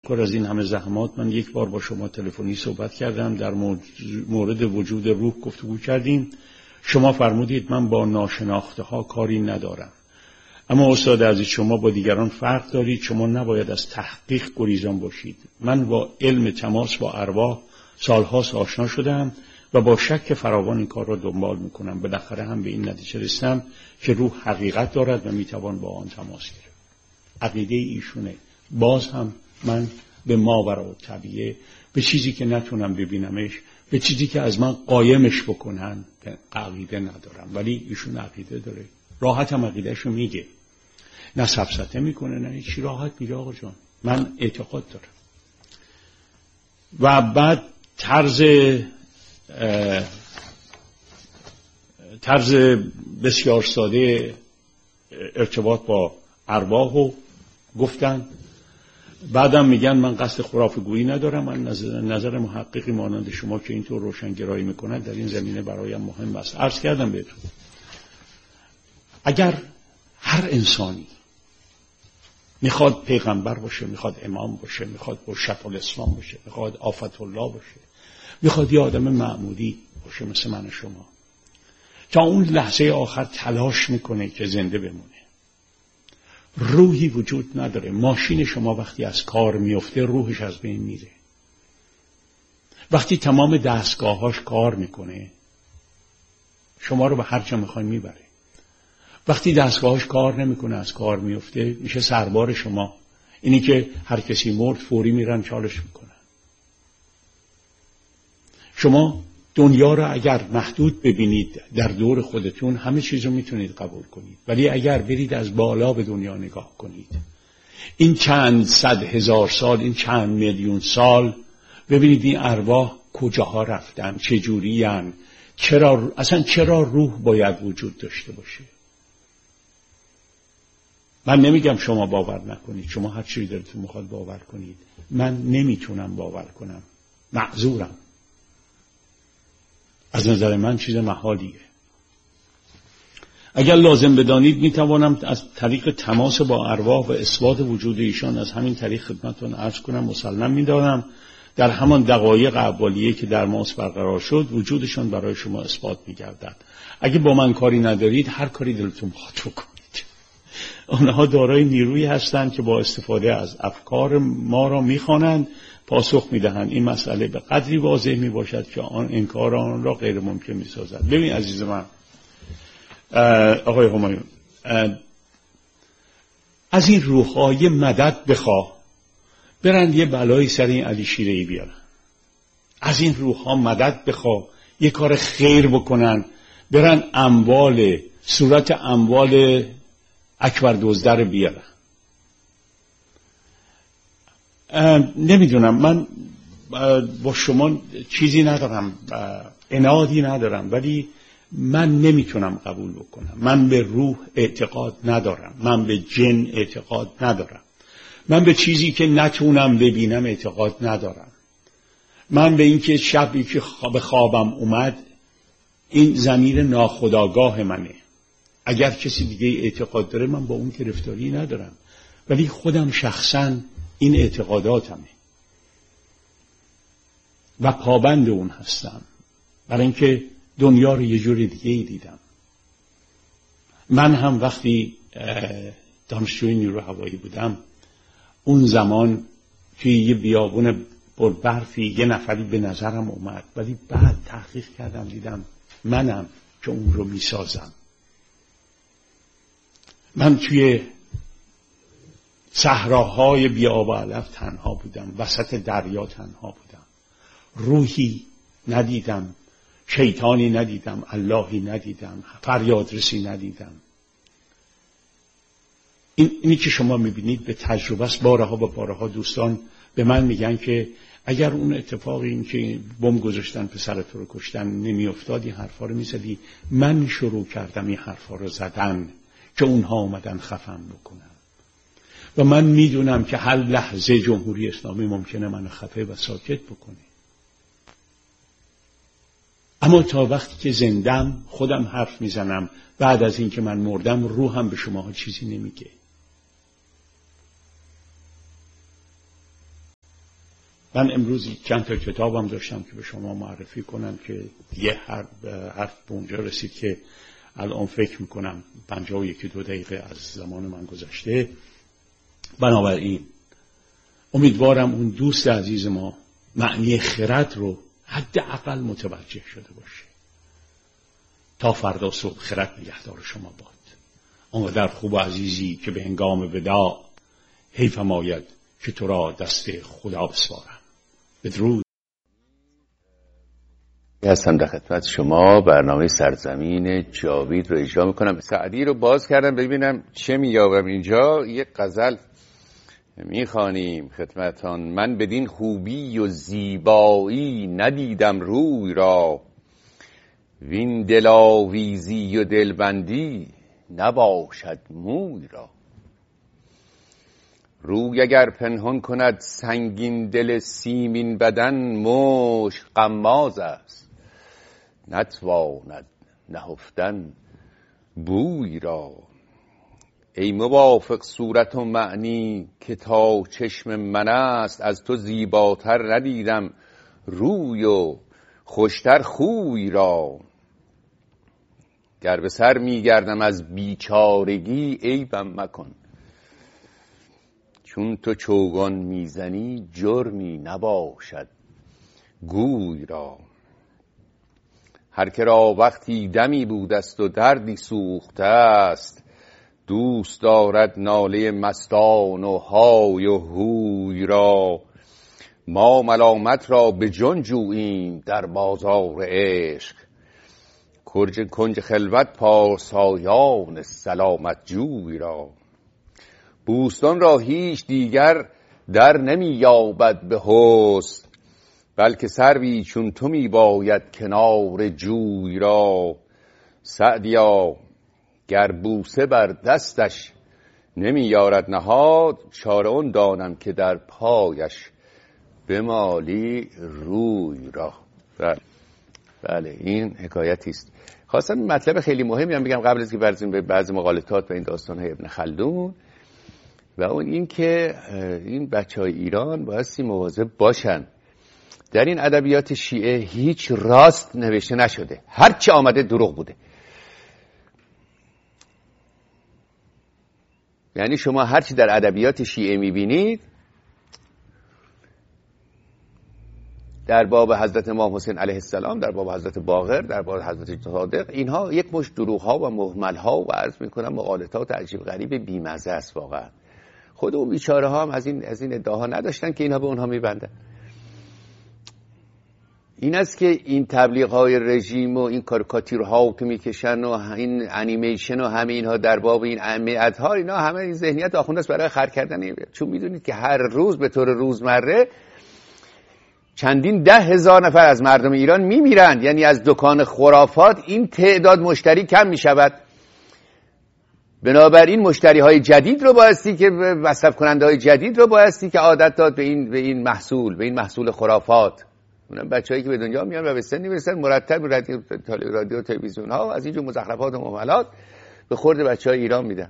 پر از این همه زحمات من یک بار با شما تلفنی صحبت کردم، در مورد وجود روح گفتگو کردیم. شما فرمودید من با ناشناخته ها کاری ندارم. اما استاد عزیز، شما با دیگران فرق دارید. شما نباید از تحقیق گریزان باشید. من با علم تماس با ارواح سالهاست آشنا شدم و با شک فراوان این کار را دنبال میکنم. بالاخره هم به این نتیجه رسیدم که روح حقیقت دارد و میتوان با آن تماس گرفت. عقیده ایشونه. باز هم من به ماوراءالطبیعه، به چیزی که نتونم ببینمش، به چیزی که از من قایمش بکنن عقیده ندارم. ولی ایشون عقیده داره. راحت هم عقیدهشو میگه، نه سفسطه میکنه نه هیچی، راحت میگه آقا جان من اعتقاد دارم. و بعد طرز بسیار ساده ارتباط با ارواحو گفتن. بعدم میگن من قصد خرافه گویی ندارم. من نظر محققی مانند شما که اینطور روشنگرایی میکنن در این زمینه برایم مهم است. عرض کردم بهتون اگر هر انسانی میخواد پیغمبر باشه، میخواد امام باشه، میخواد مرشد الاسلام باشه، میخواد آفت الله باشه، میخواد یه آدم معمولی باشه مثل من شما، تا اون لحظه آخر تلاش میکنه که زنده بمونه. روحی وجود نداره. ماشین شما وقتی از کار میفته روحش از بین میره. وقتی تمام دستگاهاش کار میکنه شما رو به هر جا میخواد میبره. وقتی دستگاهاش کار نمیکنه از کار میفته میشه سربار شما. اینی که هر کسی مرد فوری میرن چالش میکنن. شما دنیا رو اگر محدود ببینید در دور خودتون همه چیز رو میتونید قبول کنید، ولی اگر برید از بالا به دنیا نگاه کنید، این چند صد هزار سال، این چند میلیون سال، ببینید این ارواح کجاها رفتن، چجوری هن، چرا روح باید وجود داشته باشه. من نمیگم شما باور نکنید، شما هر چیزی دلتون میخواد باور کنید. من نمیتونم باور کنم، معذورم. از نظر من چیز محالیه. اگر لازم بدانید میتوانم از طریق تماس با ارواح و اثبات وجود ایشان از همین طریق خدمتتون عرض کنم. مسلم میدانم در همان دقایق اولیه که در ماس برقرار شد وجودشان برای شما اثبات میگردد. اگه با من کاری ندارید هر کاری دلتون بخواد بکنید. آنها دارای نیرویی هستند که با استفاده از افکار ما را میخوانند، پاسخ میدهند. این مسئله به قدری واضح میباشد که انکار آن را غیر ممکن میسازد. ببین عزیز من آقای همایون، از این روح‌های مدد بخواه برند یه بلایی سر این علی شیره‌ای بیارن. از این روح‌ها مدد بخواه یه کار خیر بکنن، برن صورت اموال اکبر دزدر بیارن. نمیدونم، من با شما چیزی ندارم، عنادی ندارم، ولی من نمیتونم قبول بکنم. من به روح اعتقاد ندارم، من به جن اعتقاد ندارم، من به چیزی که نتونم ببینم اعتقاد ندارم. من به این که شبی که به خوابم اومد این ضمیر ناخودآگاه منه. اگر کسی دیگه اعتقاد داره من با اون گرفتاری ندارم، ولی خودم شخصا این اعتقاداتمه و پابند اون هستم، برای اینکه دنیا رو یه جور دیگه ای دیدم. من هم وقتی دانشجوی نیرو هوایی بودم اون زمان توی یه بیابون برفی یه نفری به نظرم اومد، ولی بعد تحقیق کردم دیدم منم که اون رو میسازم. من توی صحراهای بی آب و علف تنها بودم، وسط دریا تنها بودم، روحی ندیدم، شیطانی ندیدم، اللهی ندیدم، فریادرسی ندیدم. اینی که شما میبینید به تجربه است. بارها و بارها دوستان به من میگن که اگر اون اتفاقی این که بم گذاشتن پسرت رو کشتن نمیافتاد این حرفا رو میزدی. من شروع کردم این حرفا رو زدن که اونها اومدن خفم بکنن و من میدونم که هر لحظه جمهوری اسلامی ممکنه من خفه و ساکت بکنه. اما تا وقتی که زندم خودم حرف میزنم. بعد از این که من مردم روحم به شما چیزی نمیگه. من امروز چند تا کتابم داشتم که به شما معرفی کنم که یه حرف به اونجا رسید که الان فکر میکنم 51 دقیقه از زمان من گذشته. بنابراین امیدوارم اون دوست عزیز ما معنی خرد رو حداقل متوجه شده باشه. تا فردا صبح خرد نگهدار شما باد. آنقدر خوب و عزیزی که به هنگام وداع حیفم آید که تو را دست خدا بسپارم. بدرود. هستم در خدمت شما. برنامه سرزمین جاوید رو اجرا میکنم. سعدی رو باز کردم ببینم چه مییابم اینجا. یک غزل میخوانیم خدمتان. من بدین خوبی و زیبایی ندیدم روی را، وین دلاویزی و دلبندی نباشد موی را. روی اگر پنهان کند سنگین دل سیمین بدن، مشک غماز است نتواند نهفتن بوی را. ای موافق صورت و معنی که تا چشم من است، از تو زیباتر ندیدم روی و خوشتر خوی را. گر به سر میگردم از بیچارگی عیبم مکن، چون تو چوگان میزنی جرمی نباشد گوی را. هر که را وقتی دمی بودست و دردی سوخته است، دوست دارد ناله مستان و های و هوی را. ما ملامت را به جان جوییم در بازار عشق، کنج خلوت پارسایان سلامت جوی را. بوستان را هیچ دیگر در نمی یابد به حسن، بلکه سروی چون تو می باید کنار جوی را. سعدیا گر بوسه بر دستش نمی یارد نهاد، چاره اون دانم که در پایش بمالی روی را. بله این حکایتی است. خواستم مطلب خیلی مهمی هم بگم قبل از که برسیم به بعضی مقالطات و این داستان‌های ابن خلدون، و اون این که این بچه‌های ایران بایستی مواظب باشن. در این ادبیات شیعه هیچ راست نوشته نشده، هر چی آمده دروغ بوده. یعنی شما هر چی در ادبیات شیعه می‌بینید در باب حضرت امام حسین علیه السلام، در باب حضرت باقر، در باب حضرت صادق، اینها یک مشت دروغ‌ها و مهمل‌ها و عرض می‌کنم مقالطات عجیب غریب بی‌مزه است واقعا. خود اون بیچاره ها هم از این ادعاها نداشتن که اینها به اونها میبندن. این است که این تبلیغ های رژیم و این کاریکاتورها که میکشن و این انیمیشن و همه اینها در باب این اهمیت‌ها، اینا همه این ذهنیت آخونده است برای خر کردن. چون میدونید که هر روز به طور روزمره چندین 10,000 نفر از مردم ایران میمیرند. یعنی از دکان خرافات این تعداد مشتری کم میشود. بنابراین مشتری های جدید رو بایستی که مصرف کننده های جدید رو بایستی که عادت داد به این محصول خرافات. اونم بچه‌ای که به دنیا میان و به سنی میرسن مرتب رادیو تلویزیون ها از اینجور مزخرفات و مهملات به خورد بچه‌های ایران میدن.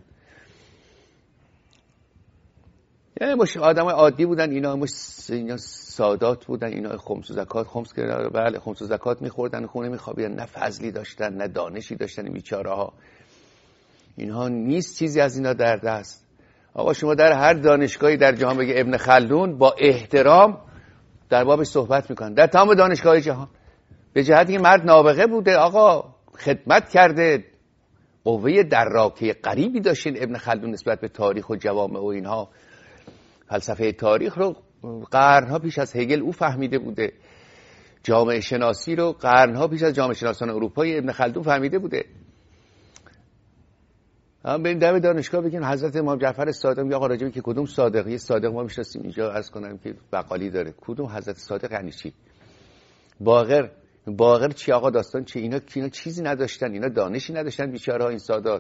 یعنی آدمای عادی بودن اینا سادات بودن، اینا خمس و زکات خمس کردن. بله خمس و زکات می‌خوردن، خونه می‌خوابیدن، نه فضلی داشتن نه دانشی داشتن این بیچاره‌ها. اینها نیست چیزی از اینا در دست. آقا شما در هر دانشگاهی در جهان بگه ابن خلدون با احترام در بابش صحبت میکنن، در تمام دانشگاه‌های جهان، به جهتی که مرد نابغه بوده، آقا خدمت کرده، قوه دراکه غریبی داشتین ابن خلدون نسبت به تاریخ و جوامع و اینها. فلسفه تاریخ رو قرنها پیش از هگل او فهمیده بوده، جامعه شناسی رو قرنها پیش از جامعه شناسان اروپایی ابن خلدون فهمیده بوده. هم بریم در دانشگاه بگیم حضرت امام جعفر صادق، میگه آقا راجبی که کدوم صادق؟ یه صادق ما میشناسیم اینجا عرض کنم که بقالی داره، کدوم حضرت صادق یعنی چی؟ باقر چی آقا؟ داستان چی؟ اینا چیزی نداشتن، اینا دانشی نداشتن بیچاره‌ها این سادات.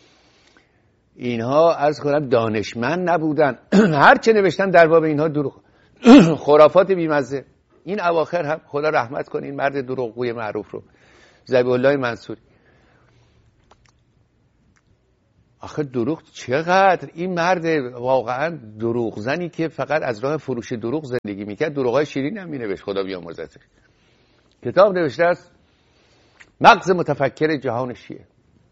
اینها عرض کنم دانشمند نبودن. هر چه نوشتن در باب اینها دروغ، خرافات بیمزه. این اواخر هم خدا رحمت کنه این مرد دروغگوی معروف رو، ذبیح الله منصوری. آخه دروغ چقدر این مرد واقعا دروغ زنی که فقط از راه فروش دروغ زندگی میکرد، دروغای شیرین هم مینوشت، خدا بیامرزتش. کتاب نوشته است مغز متفکر جهان شیعه.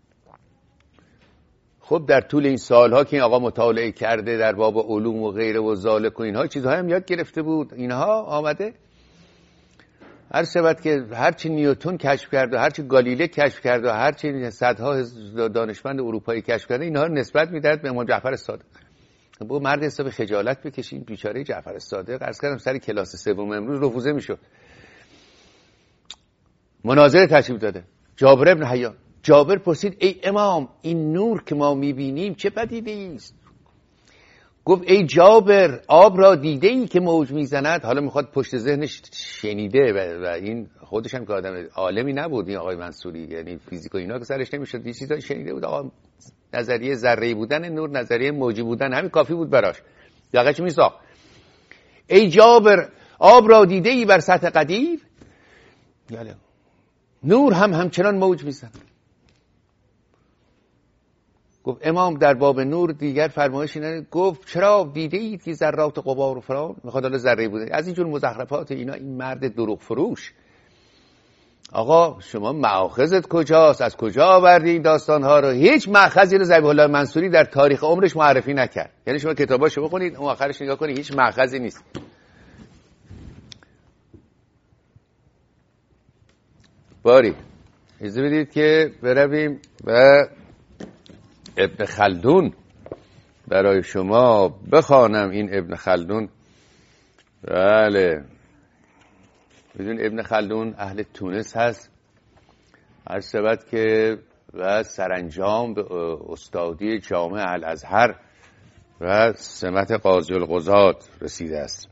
خب در طول این سالها که این آقا مطالعه کرده در باب علوم و غیره و ذالک و اینها چیزهای هم یاد گرفته بود، اینها آمده هر شبت که هرچی نیوتن کشف کرد و هرچی گالیله کشف کرد و هرچی صدها دانشمند اروپایی کشف کرده، اینها نسبت میداد به امام جعفر صادق. با مرد حساب خجالت بکشین، بیچاره جعفر صادق عرض کردم سر کلاس سوم امروز رفوزه میشد. مناظره تشریف داده جابر ابن حیان. جابر پرسید ای امام این نور که ما میبینیم چه پدیده است؟ گفت ای جابر آب را دیده ای که موج میزند؟ حالا میخواد پشت ذهنش شنیده و این خودش هم که آدم عالمی نبود این آقای منصوری، یعنی فیزیک و اینا که سرش نمیشد، یه چیزایی شنیده بود. آقا نظریه ذره‌ای بودن نور، نظریه موجی بودن، همین کافی بود براش. دقیقاً چی میساخت؟ ای جابر آب را دیده ای بر سطح قدیر؟ یاله نور هم همچنان موج میزند. گفت امام در باب نور دیگر فرمایش اینه. گفت چرا دیده اید که ذرات غبار و فلان؟ میخواد حالا ذره بوده از اینجور مزخرفات اینا. این مرد دروغ فروش. آقا شما مأخذت کجاست؟ از کجا آوردی این داستانها رو؟ هیچ مأخذی رو ذبیح الله منصوری در تاریخ عمرش معرفی نکرد. یعنی شما کتاباشو بخونید اون آخرش نگاه کنید هیچ مأخذی نیست. باری اجازه بدید که برویم و ابن خلدون برای شما بخوانم. این ابن خلدون، بله بدون ابن خلدون اهل تونس هست، هر سبت که و سرانجام به استادی جامع الازهر و سمت قاضی القضات رسیده است.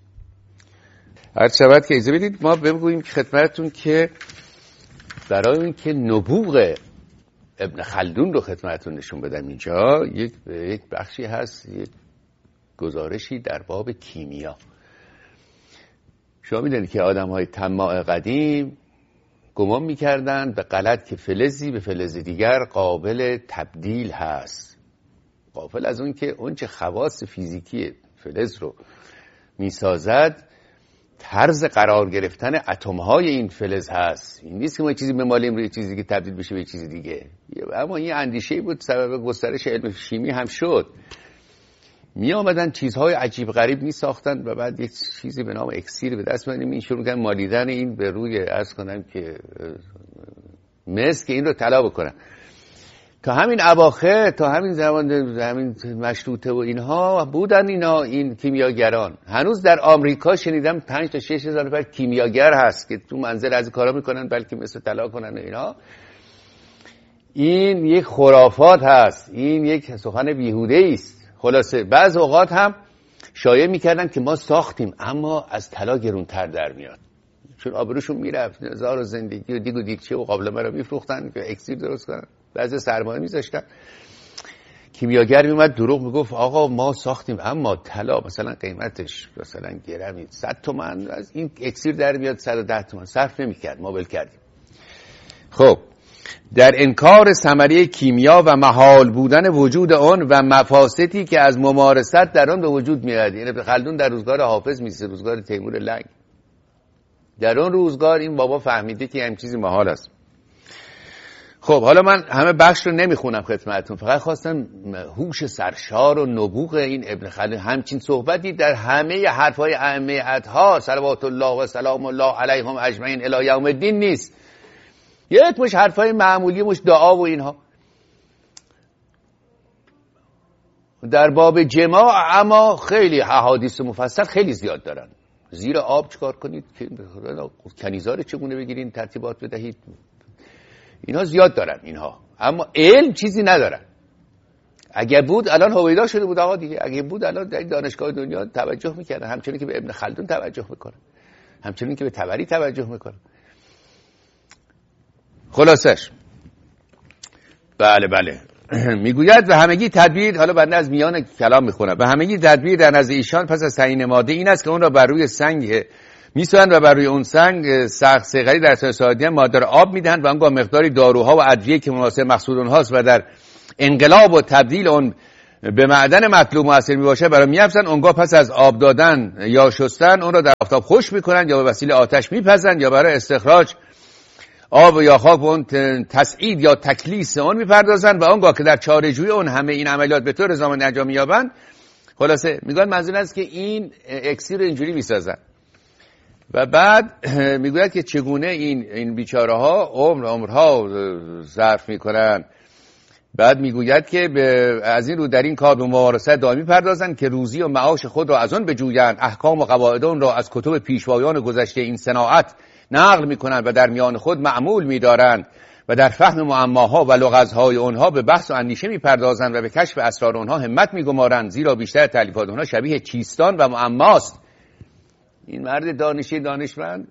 هر سبت که اجازه بدید ما بگوییم خدمتتون که برای این که نبوغ ابن خلدون رو خدمتتون نشون بدم اینجا یک بخشی هست، یک گزارشی در باب کیمیا. شما میدونید که آدم‌های طماع قدیم گمان می‌کردن به غلط که فلزی به فلز دیگر قابل تبدیل هست، غافل از اون که اون چه خواص فیزیکی فلز رو میسازد طرز قرار گرفتن اتم‌های این فلز هست. این نیست که ما چیزی بمالیم روی چیزی که تبدیل بشه به چیز دیگه. اما این اندیشه بود سبب گسترش علم شیمی هم شد. می آمدن چیزهای عجیب غریب می ساختن و بعد یک چیزی به نام اکسیر به دست می‌آوردن، این شروع کردن مالیدن این به روی عرض کنم که مس که این رو طلا بکنن. تا همین اواخر، تا همین زمان همین مشروطه و اینها بودن این کیمیاگران. هنوز در آمریکا شنیدم 5 تا 6 هزار نفر کیمیاگر هست که تو منزل از کارا میکنن بلکه مثل طلا کنن و اینا. این یک خرافات هست، این یک سخن بیهوده است. خلاصه بعض اوقات هم شایعه میکردن که ما ساختیم اما از طلا گرونتر در میاد، چون آبروشون میرفت، هزار زندگی و دیگ و دیگچه و قابلمه رو میفروختن که اکسیر درست کنن، بعضی سرمایه میذاشتن. کیمیاگر میومد دروغ میگفت آقا ما ساختیم اما طلا مثلا قیمتش مثلا گرمی 100 تومن، از این اکسیر در میاد 110 تومن، صرف نمیکرد، ما ول کردیم. خب در انکار ثمره کیمیا و محال بودن وجود آن و مفاسدی که از ممارست در آن به وجود میاد. یعنی ابن خلدون در روزگار حافظ میسه، روزگار تیمور لنگ، در اون روزگار این بابا فهمیده که همین چیزی محال است. خب حالا من همه بخش رو نمیخونم خدمتتون، فقط خواستم هوش سرشار و نبوغ این ابن خلدون همچین صحبتی در همه حرفهای ائمه اطهار صلوات الله و سلام الله علیهم اجمعین الی یوم الدین نیست. یک مش حرفای معمولی، مش دعا و اینها در باب جماع، اما خیلی احادیث مفصل خیلی زیاد دارن. زیر آب چیکار کنید، کنیزار چگونه بگیرین، ترتیبات بدهید، اینها زیاد دارن اینها، اما علم چیزی ندارن. اگه بود الان هویدا شده بود آقا دیگه، اگه بود الان در دانشگاه دنیا توجه میکردن، همچنین که به ابن خلدون توجه میکنن، همچنین که به طبری توجه میکنن. خلاصش بله میگوید و همگی تدبیر، حالا بنده از میان کلام میخونم، و همگی تدبیر در نزد ایشان پس از تعیین ماده این است که اون را بر روی سنگ میسوزند و بر روی اون سنگ سخت صغری در سایدین ماده را آب میدهند و آنگاه مقداری داروها و ادویه که مناسب مقصود اونهاست و در انقلاب و تبدیل اون به معدن مطلوب موثر میباشه برای میافزن، اونگاه پس از آب دادن یا شستن اون رو در آفتاب خشک میکنن یا به وسیله آتش میپزن یا برای استخراج آب یا خاک اون تسعید یا تکلیس اون میپردازن و اونگاه که در چاره‌جویی اون همه این عملیات به طور زمان انجام مییابند. خلاصه میگن منظور است که این اکسیر رو اینجوری میسازن و بعد میگوید که چگونه این بیچاره ها عمرها صرف میکنن. بعد میگوید که از این رو در این کار به ممارست دائمی پردازن که روزی و معاش خود را از آن بجویند، احکام و قواعد آن را از کتب پیشوایان گذشته این صناعت نقل میکنند و در میان خود معمول میدارند و در فهم معماها و لغزهای آنها به بحث و اندیشه میپردازند و به کشف اسرار آنها همت میگمارند، زیرا بیشتر تالیفات آنها شبیه چیستان و معماست. این مرد دانشمند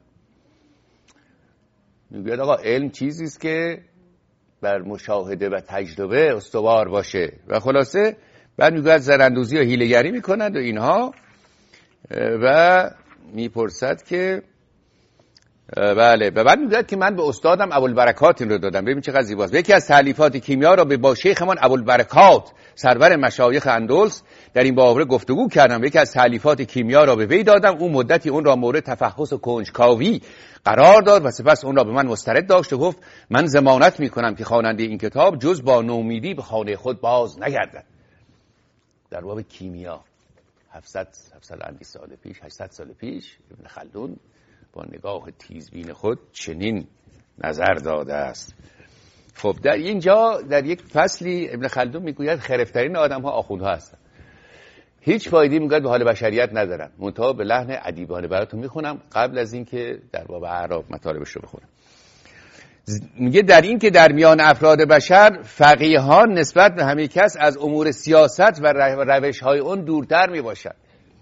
میگوید آقا علم چیزی است که بر مشاهده و تجربه استوار باشه و خلاصه بعد میگوید زراندوزی و حیله‌گری میکنند و اینها و میپرسد که بله و بعد میگوید که من به استادم ابوالبرکات این رو دادم. ببین چقدر زیباست. یکی از تالیفات کیمیا را به با شیخمان ابوالبرکات سرور مشایخ اندلس در این باره گفتگو کردم. یکی از تالیفات کیمیا را به وی دادم. اون مدتی اون را مورد تفحص و کنجکاوی قرار داد و سپس اون را به من مسترد داشت و گفت من ضمانت میکنم که خواننده این کتاب جز با نومیدی به خانه خود باز نگردد. در باب کیمیا 700 سال پیش 800 سال پیش ابن خلدون با نگاه تیزبین خود چنین نظر داده است. خب در اینجا در یک فصلی ابن خلدون میگوید خرفترین آدم ها آخوندها هستند. هیچ فایده میگوید به حال بشریت ندارن. منتها به لحن ادیبانه براتون میخونم قبل از اینکه در باب اعراب مطالبش رو بخونم. میگه در این که در میان افراد بشر فقیهان نسبت به همه کس از امور سیاست و روش‌های اون دورتر میباشند.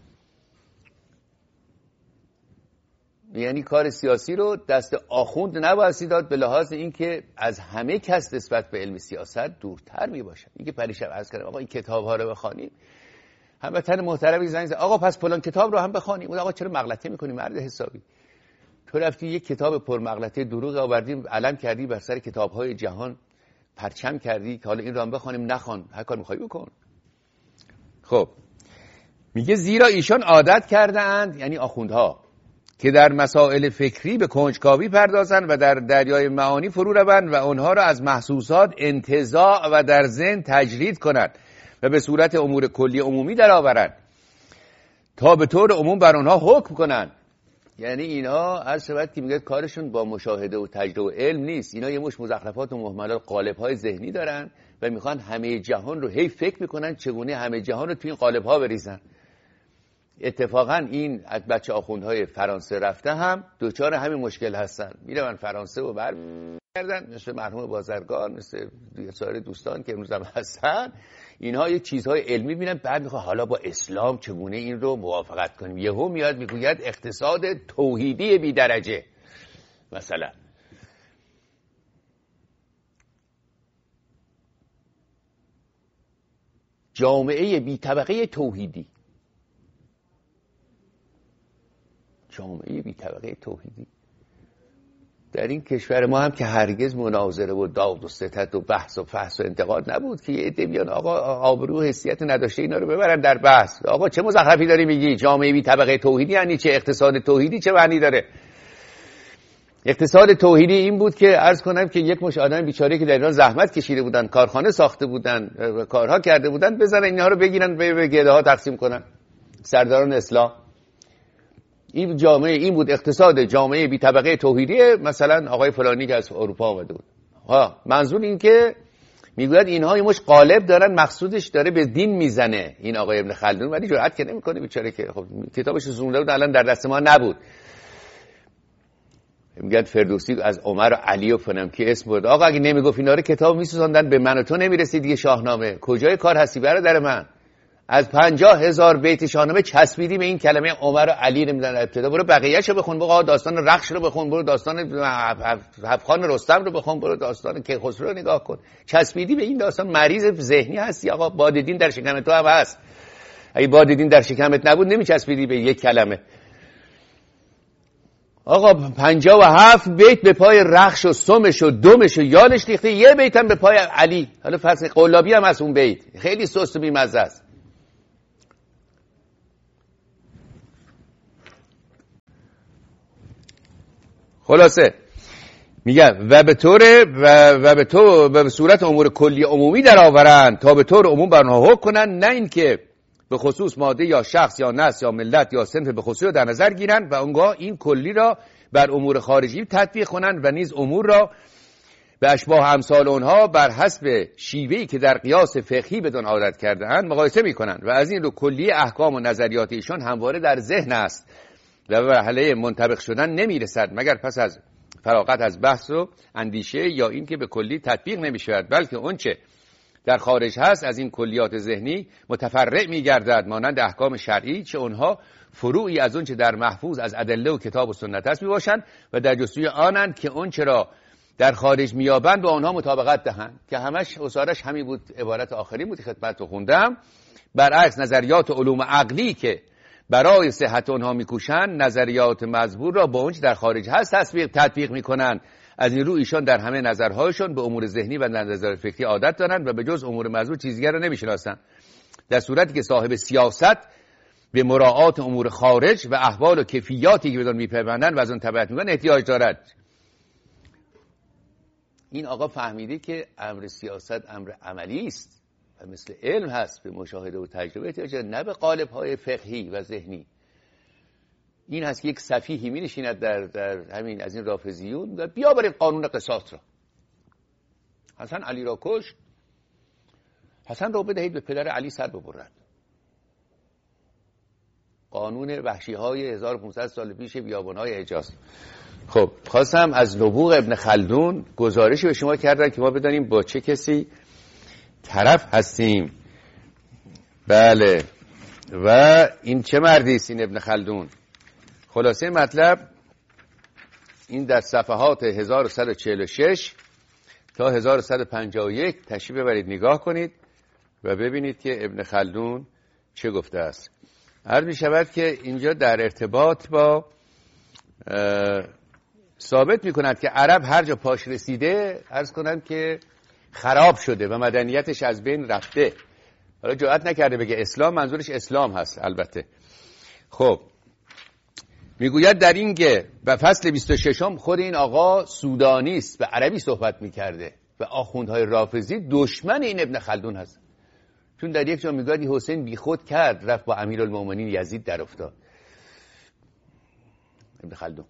یعنی کار سیاسی رو دست آخوند نباید داد به لحاظ اینکه از همه کس نسبت به علم سیاست دورتر میباشن. اینکه پریشب عرض کردم آقا این کتاب ها رو بخوانیم، هموطن محترمی زنگ زد آقا پس فلان کتاب رو هم بخوانیم. اون آقا چرا مغلطه میکنی مرد حسابی؟ تو رفتی یک کتاب پر مغلطه دروغ آوردیم علم کردی بر سر کتاب های جهان پرچم کردی که حالا این رو هم بخوانیم. نخوان، هر کار میخوای بکن. خب میگه زیرا ایشان عادت کردند، یعنی آخوندها، که در مسائل فکری به کنجکاوی پردازند و در دریای معانی فرو روند و آنها را از محسوسات انتزاع و در ذهن تجرید کنند و به صورت امور کلی عمومی درآورند تا به طور عموم بر آنها حکم کنند. یعنی اینا هر شبت که میگه کارشون با مشاهده و تجربه و علم نیست. اینا یه مش مزخرفات و مهملات قالب‌های ذهنی دارن و میخوان همه جهان رو هی فکر میکنن چگونه همه جهان رو توی این قالب‌ها بریزن. اتفاقا این بچه آخوندهای فرانسه رفته هم دوچار همین مشکل هستن. میرن فرانسه و برمیگردن مثل مرحوم بازرگان، مثل سایر دوستان که امروز هم هستن. اینها یک چیزهای علمی بینن بعد میخواد حالا با اسلام چگونه این رو موافقت کنیم. یهو میاد میگوید اقتصاد توحیدی بی درجه مثلا. جامعه بی طبقه توحیدی، جامعه بی طبقه توحیدی در این کشور ما هم که هرگز مناظره و داد و ستد و بحث و فحص و انتقاد نبود که یه عده بیان آقا آبرو و حیثیت نداشته اینا رو ببرن در بحث. آقا چه مزخرفی داری میگی؟ جامعه بی طبقه توحیدی یعنی چه؟ اقتصاد توحیدی چه معنی داره؟ اقتصاد توحیدی این بود که عرض کنم که یک مش آدم بیچاره که در ایران زحمت کشیده بودن، کارخانه ساخته بودن، کارها کرده بودن، بزنن اینها رو بگیرن به گده ها تقسیم کنن. سرداران اسلام این جامعه این بود، اقتصاد جامعه بی طبقه توحیدی مثلا آقای فلانی که از اروپا آمده بود. منظور این که میگوید اینها یه مش قالب دارن، مقصودش داره به دین میزنه این آقای ابن خلدون، ولی جرأت که نمیکنه بیچاره که خب کتابش زونده بود الان در دست ما نبود. میگن فردوسی از عمر و علی و فلان که اسم برد. آقا اگه نمیگفت اینا رو کتاب میسوزوندن به من و تو نمیرسید دیگه شاهنامه. کجای کار هستی برادر من؟ از 50,000 بیت شاهنامه چسبیدی به این کلمه عمر و علی نمیدن ابتدا. برو بقیه‌شو بخون، برو داستان رخش رو بخون، برو داستان هفخان رستم رو بخون، برو داستان کیخسرو رو نگاه کن. چسبیدی به این داستان، مریض ذهنی هستی. آقا باد دین در شکم تو هم هست. اگه باد دین در شکمت نبود نمیچسبیدی به یک کلمه. آقا 57 بیت به پای رخش و سمش و دمش و یالش ریخته، یه بیت هم به پای علی. حالا فصل قلابی هم از اون بیت خیلی سست و بی‌مزه است. خلاصه میگه و به صورت امور کلی عمومی در آورند تا به طور عموم بر آنها حکم کنند، نه اینکه به خصوص ماده یا شخص یا نسل یا ملت یا صنف به خصوص در نظر گیرند و اونگاه این کلی را بر امور خارجی تطبیق کنند و نیز امور را به اشباه امثال اونها بر حسب شیوهی که در قیاس فقهی بدون عادت کرده اند مقایسه میکنند و از این رو کلی احکام و نظریات ایشان همواره در ذهن است و به مرحله منطبق شدن نمیرسد مگر پس از فراغت از بحث و اندیشه، یا این که به کلی تطبیق نمیشود، بلکه اونچه در خارج هست از این کلیات ذهنی متفرع میگردد مانند احکام شرعی، چه اونها فروعی از اونچه در محفوظ از ادله و کتاب و سنت است میباشند و در جستجوی آنند که اونچه را در خارج میابند با آنها مطابقت دهند، که همش اصارش همین بود. عبارت آخری بود خدمتتون خوندم. برعکس نظریات علوم عقلی که برای صحت آنها میکوشند نظریات مزبور را با اونچه در خارج هست تطبیق میکنند. از این رو ایشان در همه نظرهایشان به امور ذهنی و نظریات فکری عادت دارند و به جز امور مزبور چیز دیگر را نمیشناسند، در صورتی که صاحب سیاست به مراعات امور خارج و احوال و کیفیاتی که بدون میپیوندند و از آن تبعیت میکنند احتیاج دارد. این آقا فهمیده که امر سیاست امر عملی است و مثل علم هست، به مشاهده و تجربه احتیاج دارد، نه به قالب‌های فقهی و ذهنی. این هست که یک سفیهی می نشیند در همین از این رافضیون و بیا برید قانون قصاص را. حسن علی را کشت، حسن را بدهید به پدر علی سر ببرد. قانون وحشی های 1500 سال پیش بیابان‌های حجاز. خب خواستم از نبوغ ابن خلدون گزارشی به شما کردم که ما بدانیم با چه کسی طرف هستیم. بله، و این چه مردی است این ابن خلدون؟ خلاصه مطلب این در صفحات 1146 تا 1151 تشریف ببرید نگاه کنید و ببینید که ابن خلدون چه گفته است. عرض می شود که اینجا در ارتباط با ثابت می کند که عرب هر جا پاش رسیده عرض کنند که خراب شده و مدنیتش از بین رفته. حالا جرئت نکرده بگه اسلام، منظورش اسلام هست البته. خب میگوید در این که به فصل 26 خود این آقا سودانی است، به عربی صحبت میکرده و آخوندهای رافضی دشمن این ابن خلدون هست. چون در یک جا میگوید حسین بی خود کرد رفت با امیرالمومنین یزید در افتاد. ابن خلدون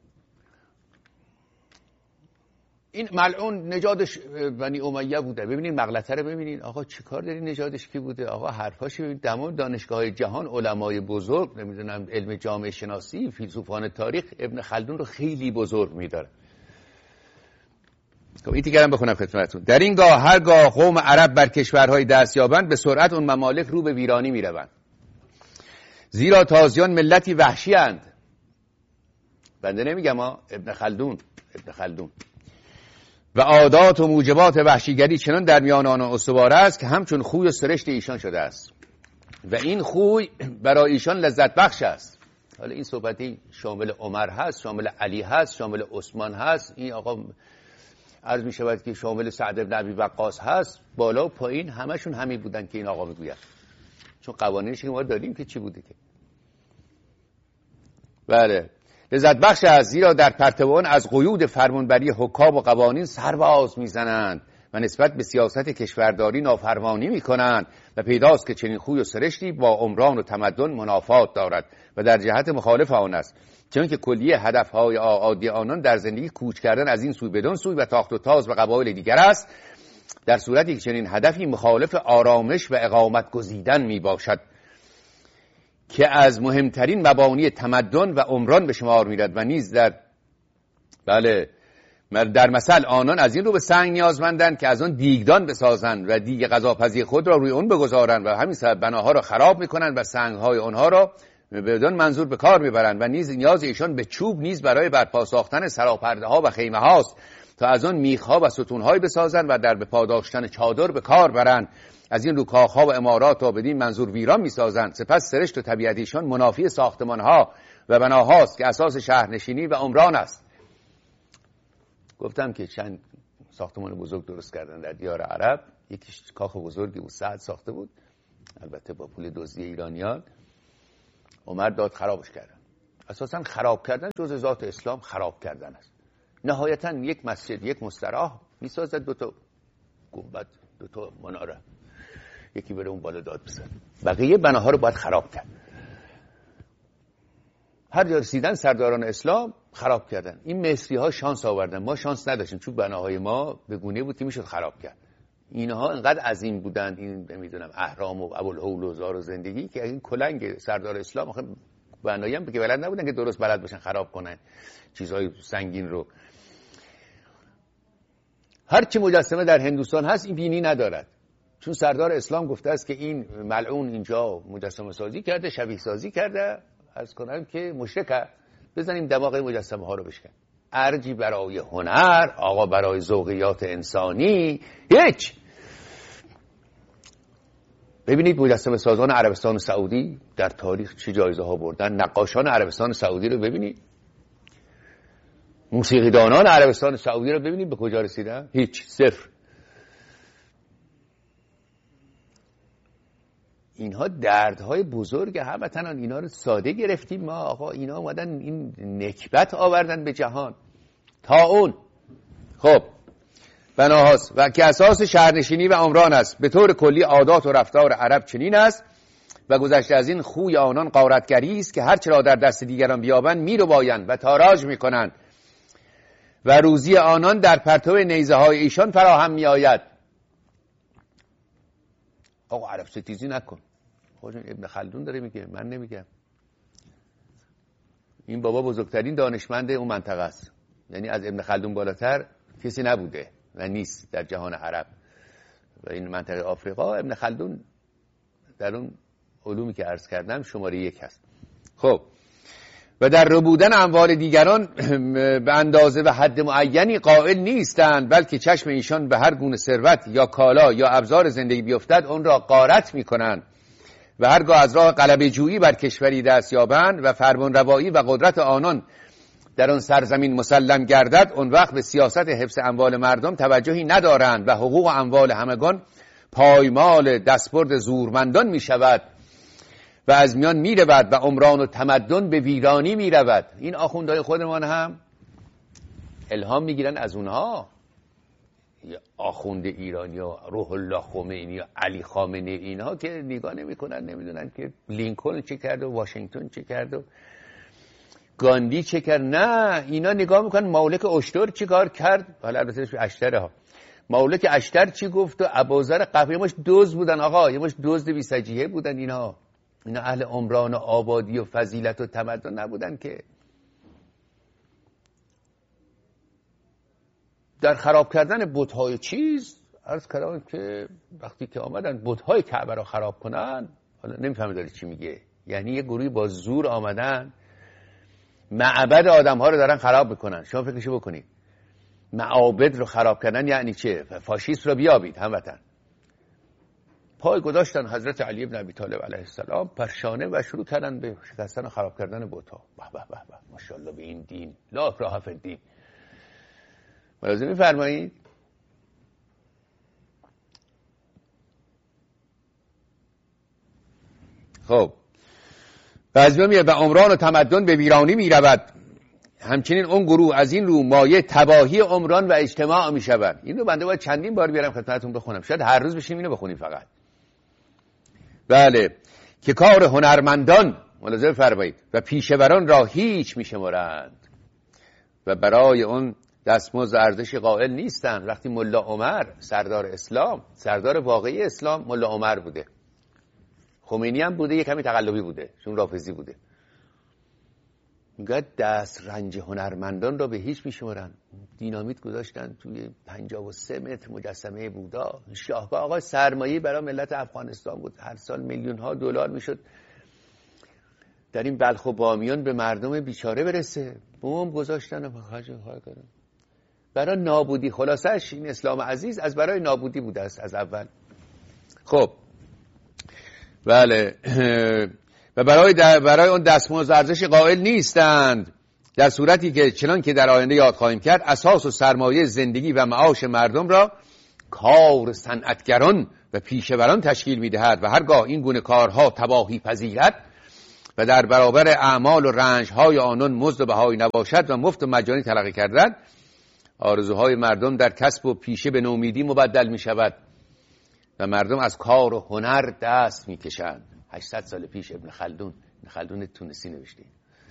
این ملعون نژادش بنی امیه بوده. ببینید مغلطه رو ببینید. آقا چیکار داری نژادش کی بوده؟ آقا حرفاش ببینید. دمار دانشگاه‌های جهان علمای بزرگ، نمیدونم علم جامعه شناسی، فیلسوفان تاریخ ابن خلدون رو خیلی بزرگ می‌داره. خب این دیگه هم بخونم خدمتتون. در این گاه هرگاه قوم عرب بر کشورهای دست یابند به سرعت اون ممالک رو به ویرانی میروند، زیرا تازیان ملتی وحشی اند. بنده نمیگم ابن خلدون و عادات و موجبات وحشیگری چنان در میان آنها استوار است که همچون خوی و سرشت ایشان شده است و این خوی برای ایشان لذت بخش است. حالا این صحبتی شامل عمر هست، شامل علی هست، شامل عثمان هست. این آقا عرض می شود که شامل سعد بن ابی وقاص هست. بالا و پایین همشون همین بودن که این آقا میگوید. چون قوانینش که ما داریم که چی بوده که بله لذت بخش است، زیرا در پرتوان از قیود فرمانبری حکام و قوانین سرباز میزنند و نسبت به سیاست کشورداری نافرمانی میکنند و پیداست که چنین خوی و سرشتی با عمران و تمدن منافات دارد و در جهت مخالف آن است، چون که کلیه هدفهای عادی آنان در زندگی کوچ کردن از این سوی بدون سوی و تاخت و تاز و قبایل دیگر است، در صورتی که چنین هدفی مخالف آرامش و اقامت گزیدن می باشد که از مهمترین مبانی تمدن و عمران به شمار میرد و نیز در مثل آنان از این رو به سنگ نیازمندند که از آن دیگدان بسازند و دیگ غذاپزی خود را روی اون بگذارند و همین سبب بناها را خراب میکنند و سنگهای آنها را بدون منظور به کار میبرند و نیز نیاز ایشان به چوب نیز برای برپا ساختن سراپرده ها و خیمه هاست تا از آن میخها و ستونهای بسازند و در به پاداشتن چادر به کار برند. از این رو کاخها و امارات را بدین منظور ویران میسازند. سپس سرشت و طبیعت ایشان منافی ساختمانها و بناهاست که اساس شهرنشینی و عمران است. گفتم که چند ساختمان بزرگ درست کردن در دیار عرب. یکیش کاخ بزرگی بود، سعد ساخته بود، البته با پول دزدی ایرانیان. عمر داد خرابش کردن. اساسا خراب کردن جزء ذات اسلام خراب کردن است. نهایتا یک مسجد، یک مستراح میسازد، 2 تا گنبد، 2 تا مناره، یکی بره اون بالا داد بزن. بقیه بناها رو باید خراب کرد. هر جا رسیدن سرداران اسلام خراب کردن. این مصری ها شانس آوردن، ما شانس نداشتیم، چون بناهای ما به گونه بود که میشد خراب کرد. اینها انقدر عظیم بودند، این نمیدونم اهرام و ابوالهول و زار و زندگی، که این کلنگ سردار اسلام آخه بنایی هم که بلد نبودن که درست بلد باشن خراب کنن چیزهای سنگین رو. هر چی مجسمه در هندوستان هست این بینی ندارد، چون سردار اسلام گفته است که این ملعون اینجا مجسمه سازی کرده، شبیه سازی کرده. عرض کنم که مشرکه، بزنیم دماغ مجسمه ها رو بشکن. ارجی برای هنر، آقا برای ذوقیات انسانی هیچ. ببینید مجسمه سازان عربستان سعودی در تاریخ چه جایزه ها بردن. نقاشان عربستان سعودی رو ببینید، موسیقیدانان عربستان سعودی رو ببینید به کجا رسیدن. هیچ، صفر. اینها دردهای بزرگ هموطنان، اینا رو ساده گرفتیم ما. آقا اینا اومدن این نکبت آوردن به جهان. طاعون. خب بناهاست و که اساس شهرنشینی و عمران است. به طور کلی عادات و رفتار عرب چنین است و گذشته از این خوی آنان غارتگری است که هر چرا در دست دیگران بیابند میربایند و تاراج میکنند و روزی آنان در پرتو نیزه های ایشان فراهم میآید. آقا عرب ستیزی نکن. خودشون ابن خلدون داره میگه، من نمیگم. این بابا بزرگترین دانشمند اون منطقه است، یعنی از ابن خلدون بالاتر کسی نبوده و نیست در جهان عرب و این منطقه آفریقا. ابن خلدون در اون علومی که عرض کردم شماره 1 هست. خب و در ربودن اموال دیگران به اندازه و حد معینی قائل نیستند، بلکه چشم ایشان به هر گونه ثروت یا کالا یا ابزار زندگی بیفتد اون را غارت میکنند و هرگاه از راه غلبه جویی بر کشوری دست یابند و فرمانروایی و قدرت آنان در آن سرزمین مسلم گردد، اون وقت به سیاست حفظ اموال مردم توجهی ندارند و حقوق اموال همگان پایمال دستبرد زورمندان می شود و از میان می رود و عمران و تمدن به ویرانی می رود. این آخوندهای خودمان هم الهام می گیرن از اونها. آخوند ایرانی و روح الله خمینی و علی خامنه، اینها که نگاه نمی کنن، نمیدونن که لینکلن چه کرد و واشنگتن چه کرد و گاندی چه کرد. نه، اینا نگاه میکنن مولک اشتر چی کار کرد. حالا البته اشتره ها، مولک اشتر چی گفت و ابوذر قفی. ماش دزد بودن آقا، یه ماش دزد بی سجیه بودن. اینا اهل عمران و آبادی و فضیلت و تمدن نبودن که. در خراب کردن بت‌های چیز عرض کردم که وقتی که آمدن بت‌های کعبه رو خراب کنن، حالا نمیفهمه داره چی میگه، یعنی یه گروهی با زور آمدن معبد آدم‌ها رو دارن خراب میکنن. شما فکرشو بکنید، معابد رو خراب کردن یعنی چه؟ فاشیست رو بیابید هموطن. پای گذاشتن حضرت علی بن ابی طالب علیه السلام پرشانه و شروع کردن به شکستن و خراب کردن بت‌ها. به به به به، ماشاءالله به این دین، لا اکراه فی الدین. ملاحظه می‌فرمایید؟ خب بعضی میگه به عمران و تمدن به ویرانی میرود. همچنین اون گروه از این رو مایه تباهی عمران و اجتماع میشود. این رو بنده باید چندین بار بیارم خدمتتون بخونم، شاید هر روز بشیم اینو بخونیم فقط. بله، که کار هنرمندان ملاحظه فرمایید و پیشوران را هیچ میشمارند و برای اون دستمزد ارزش قائل نیستند. وقتی ملا عمر سردار اسلام، سردار واقعی اسلام ملا عمر بوده، خمینی هم بوده، یک کمی تقلبی بوده چون رافضی بوده. میگه دست رنج هنرمندان را به هیچ میشمارن. دینامیت گذاشتن توی 53 متر مجسمه بودا. شاهبا آقا سرمایه برای ملت افغانستان بود، هر سال میلیون ها دلار میشد در این بلخ و بامیان به مردم بیچاره برسه. بوم گذاشتن و برای نابودی. خلاصش این اسلام عزیز از برای نابودی بوده است از اول. خب بله، و برای اون دستمزد ارزش قائل نیستند، در صورتی که چنان که در آینده یاد خواهیم کرد اساس و سرمایه زندگی و معاش مردم را کار صنعتگران و پیشوران تشکیل می‌دهد و هرگاه این گونه کارها تباهی پذیرد و در برابر اعمال و رنج‌های آنان مزد و بهایی نباشد و مفت و مجانی تلقی کردن، آرزوهای مردم در کسب و پیشه به نومیدی مبدل می‌شود و مردم از کار و هنر دست می‌کشند. 800 سال پیش ابن خلدون تونسی نوشته.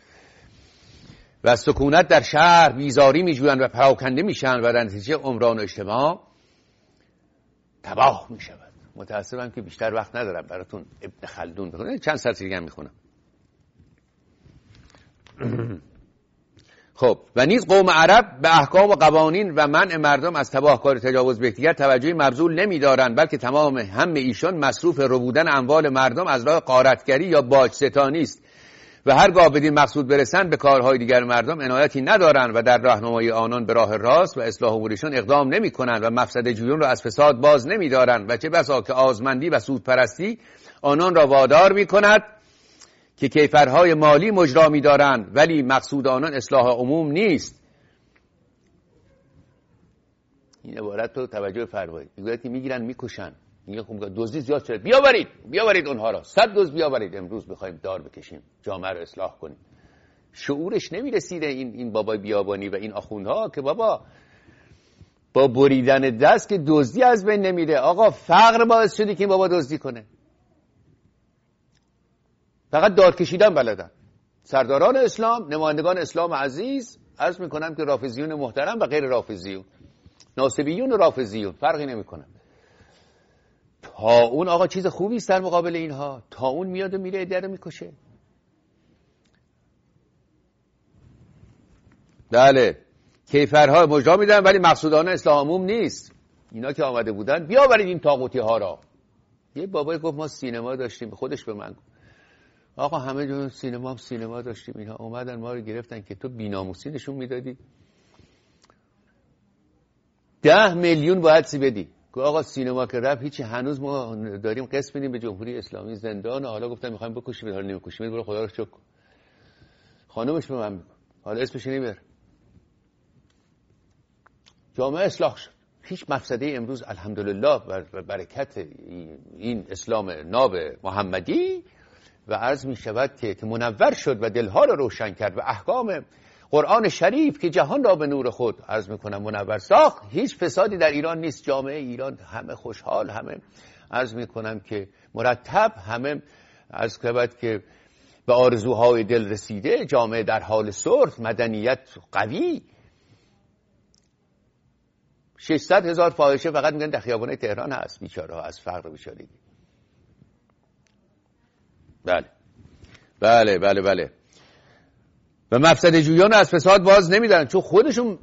و سکونت در شهر بیزاری می‌جویند و پراکنده میشن و در نتیجه عمران و اجتماع تباه می‌شود. متأسفم که بیشتر وقت ندارم براتون ابن خلدون بخونم، چند سطر دیگه هم می‌خونم. خب و نیز قوم عرب به احکام و قوانین و منع مردم از تباهکاری تجاوز به یکدیگر توجهی مبذول نمی‌دارند، بلکه تمام هم ایشان مصروف ربودن اموال مردم از راه غارتگری یا باج‌ستانی است و هرگاه بدین مقصود برسند به کارهای دیگر مردم عنایتی ندارند و در راهنمایی آنان به راه راست و اصلاح امورشان اقدام نمی‌کنند و مفسده جویان را از فساد باز نمی‌دارند و چه بسا که آزمندی و سودپرستی آنان را وادار می‌کند که کیفرهای مالی مجرا می‌دارند، ولی مقصود آنان اصلاح عموم نیست. این عبارت رو توجه فرمایید. میگوید که میگیرن میکشن، میگه خب دزدی زیاد شده، بیاورید اونها را، 100 دزد بیاورید، امروز می‌خوایم دار بکشیم، جامعه رو اصلاح کنیم. شعورش نمیرسیده این بابای بیابانی و این آخوندها که بابا با بریدن دست که دزدی از بین نمیره. آقا فقر باعث شده که این بابا دزدی کنه. فقط دار کشیدن بلدن. سرداران اسلام، نمایندگان اسلام عزیز، عرض میکنم که رافضیون محترم و غیر رافضیون، ناصبیون و رافضیون فرقی نمیکنن. طاعون آقا چیز خوبی است در مقابل اینها. طاعون میاد و میره عده رو میکشه. بله، کیفرها مجرا میدن ولی مقصودانه اصلاح عموم نیست. اینا که آمده بودن بیاورید این طاغوتی ها را. یه بابای گفت ما سینما داشتیم، خودش به من گفت آقا همه جا سینما داشتیم، اینها اومدن ما رو گرفتن که تو بی‌ناموسی نشون میدادی، 10 میلیون باید سی بدی. گفت آقا سینما که رفت هیچی، هنوز ما داریم قسط میدیم به جمهوری اسلامی زندان، حالا گفتن میخوایم بکشیم، حالا نمیکشیم، برو خدا رو شکر. خانمش به من میگه حالا اسمش نمیبر. جامعه اصلاح شد. هیچ مفسده امروز الحمدلله و برکت این اسلام ناب محمدی و عرض می شود که منور شد و دلها را روشن کرد و احکام قرآن شریف که جهان را به نور خود عرض می کنم منور ساخت. هیچ فسادی در ایران نیست. جامعه ایران همه خوشحال، همه عرض می کنم که مرتب، همه عرض شود که به آرزوهای دل رسیده، جامعه در حال صلح، مدنیت قوی. 600,000 فاحشه فقط میگن در خیابان‌های تهران هست، بیچاره ها از فقر و بیچارگی. بله و مفسده جویان از فساد باز نمیدارن، چون خودشون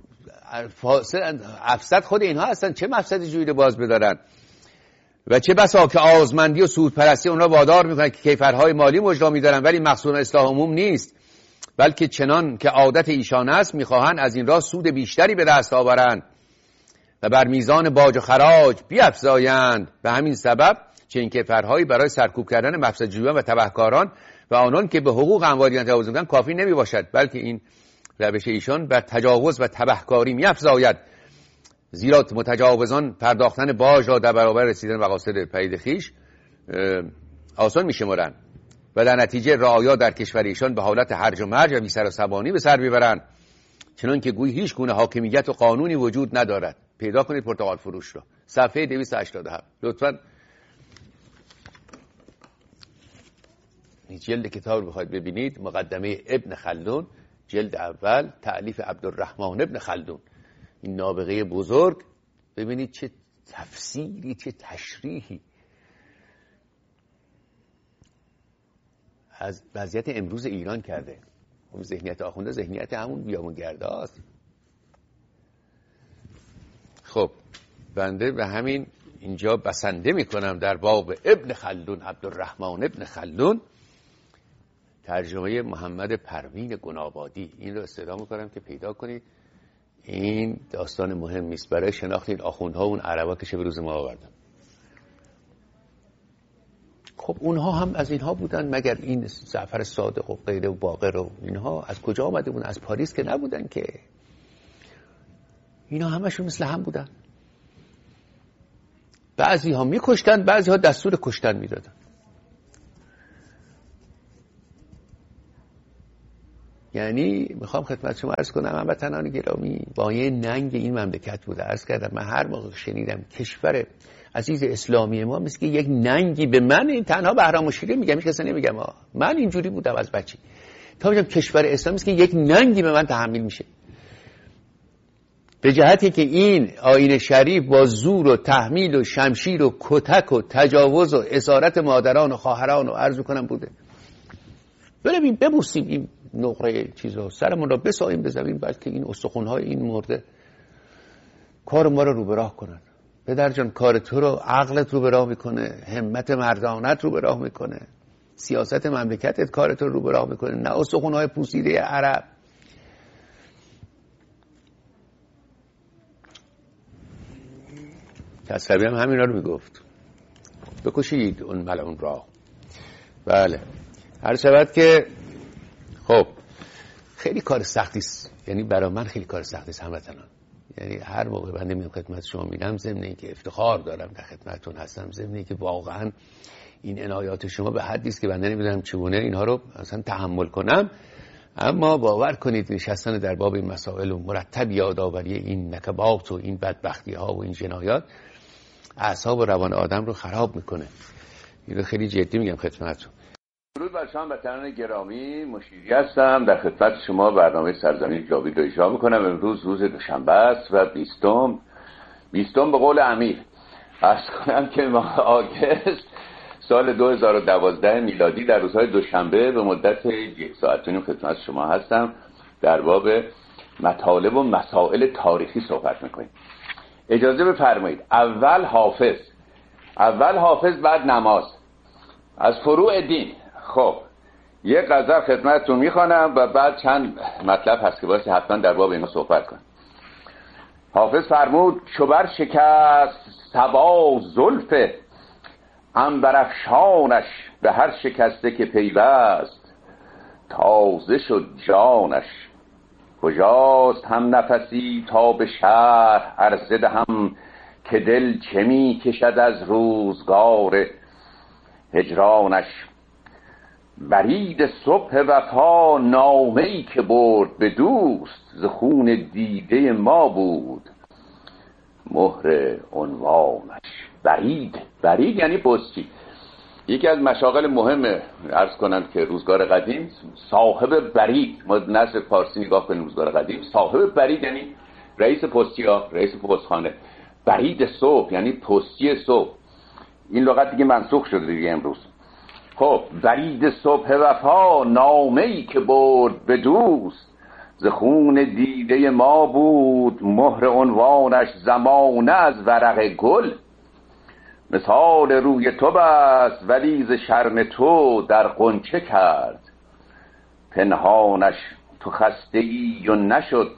افسد خود اینها هستن. چه مفسده جویی رو باز بدارن؟ و چه بسا که آزمندی و سودپرستی اونها وادار میکنن که کیفرهای مالی مجرا میدارن، ولی مقصود اصلاح عموم نیست، بلکه چنان که عادت ایشان است میخواهند از این راه سود بیشتری به دست آورند و بر میزان باج و خراج بیفزایند. به همین سبب چه این کیفرهایی برای سرکوب کردن مفسده جویان و تبهکاران و آنان که به حقوق اموال تجاوز می‌کنند کافی نمی باشد، بلکه این روش ایشان بر تجاوز و تبهکاری می‌افزاید، زیرا متجاوزان پرداختن باج را در برابر رسیدن مقاصد پدید خویش آسان می‌شمارند و در نتیجه رعایا در کشور ایشان به حالت هرج و مرج و بی‌سر و سبانی به سر می‌برند، چنان که گویی هیچ گونه حاکمیت و قانونی وجود ندارد. پیدا کنید پرتقال فروش رو، صفحه 287 لطفاً. جلد کتاب رو بخواید ببینید، مقدمه ابن خلدون جلد اول، تألیف عبدالرحمن ابن خلدون، این نابغه بزرگ. ببینید چه تفسیری، چه تشریحی از وضعیت امروز ایران کرده. اون ذهنیت آخونده ذهنیت همون بیابونگرده است. خب بنده به همین اینجا بسنده میکنم در باب ابن خلدون، عبدالرحمن ابن خلدون، ترجمه محمد پروین گنابادی. این رو استدعا میکنم که پیدا کنید. این داستان مهمی است برای شناخت این آخوندها و اون عربا که شب روز ما آوردن. خب اونها هم از اینها بودن مگر این جعفر صادق و غیره و باقر و اینها از کجا آمده بودن؟ از پاریس که نبودن که. اینا همشون مثل هم بودن. بعضی ها میکشتن، بعضی ها دستور کشتن میدادن. یعنی میخوام خدمت شما عرض کنم هموطنان گرامی، با یه ننگ این مملکت بوده. عرض کردم من هر موقع شنیدم کشور عزیز اسلامی ما مثل که یک ننگی به من، این تنها بهرام و شیرین میگم، کسی نمیگم من اینجوری بودم از بچگی، تا میگم کشور اسلامی مثل که یک ننگی به من تحمیل میشه، به جهتی که این آیین شریف با زور و تحمیل و شمشیر و کتک و تجاوز و اسارت مادران و خواهران و عرض کنم بوده. بریم ببوسیم این نقره چیزا، سرمون را بساییم به زمین، بلکه این استخوان‌های این مرده کار ما رو به راه کنن. پدر جان کار تو رو عقلت رو به راه میکنه، همت مردانت رو به راه میکنه، سیاست مملکتت کار تو رو به راه میکنه، نه استخوان‌های پوسیده عرب. کسروی هم همینا رو میگفت، بکشید اون ملعون را. بله هر شود که خب خیلی کار سختی است، یعنی برای من خیلی کار سختی است هموطنان. یعنی هر موقع بنده میام خدمت شما میرم، ضمن اینکه افتخار دارم در خدمتتون هستم، ضمن اینکه واقعا این عنایات شما به حدی است که بنده نمیدونم چگونه اینها رو اصلا تحمل کنم، اما باور کنید نشستن در باب این مسائل و مرتب یادآوری این نکبات و این بدبختی ها و این جنایات اعصاب و روان آدم رو خراب میکنه. اینو خیلی جدی میگم خدمتتون. درود بر شما وطنان گرامی، مشیری هستم، در خدمت شما برنامه سرزمین جاوید رو اجرا میکنم. امروز روز دوشنبه است و 20 به قول امیر. عرض کنم که ماه آگست سال 2012 میلادی در روزهای دوشنبه به مدت 1 ساعت و نیم خدمت شما هستم، در باب مطالب و مسائل تاریخی صحبت میکنیم. اجازه بفرمایید اول حافظ بعد نماز، از فروع دین. خب یک غزل خدمتتون میخوانم و بعد چند مطلب هست که باید حتما در باب اینا صحبت کنم. حافظ فرمود چو بر شکست صبا زلف عنبرافشانش، به هر شکسته که پیوست تازه شد جانش. کجاست هم نفسی تا به شهر عرضه دهم، که دل چه می کشد از روزگار هجرانش. برید صبح وفا نامه‌ای که برد به دوست، ز خون دیده ما بود مهر عنوانش. برید یعنی پستی. یکی از مشاغل مهم عرض کنم که روزگار قدیم صاحب برید، ما نسل فارسی نگاه کنیم روزگار قدیم، صاحب برید یعنی رئیس پستی‌ها، رئیس پستخانه. برید صبح یعنی پستی صبح. این لغت دیگه منسوخ شده دیگه امروز. خب برید صبح وفا نامه‌ای که برد به دوست، ز خون دیده ما بود مهر عنوانش. زمانه از ورق گل مثال روی تو بست، ولی ز شرم تو در غنچه کرد پنهانش. تو خسته ای و نشد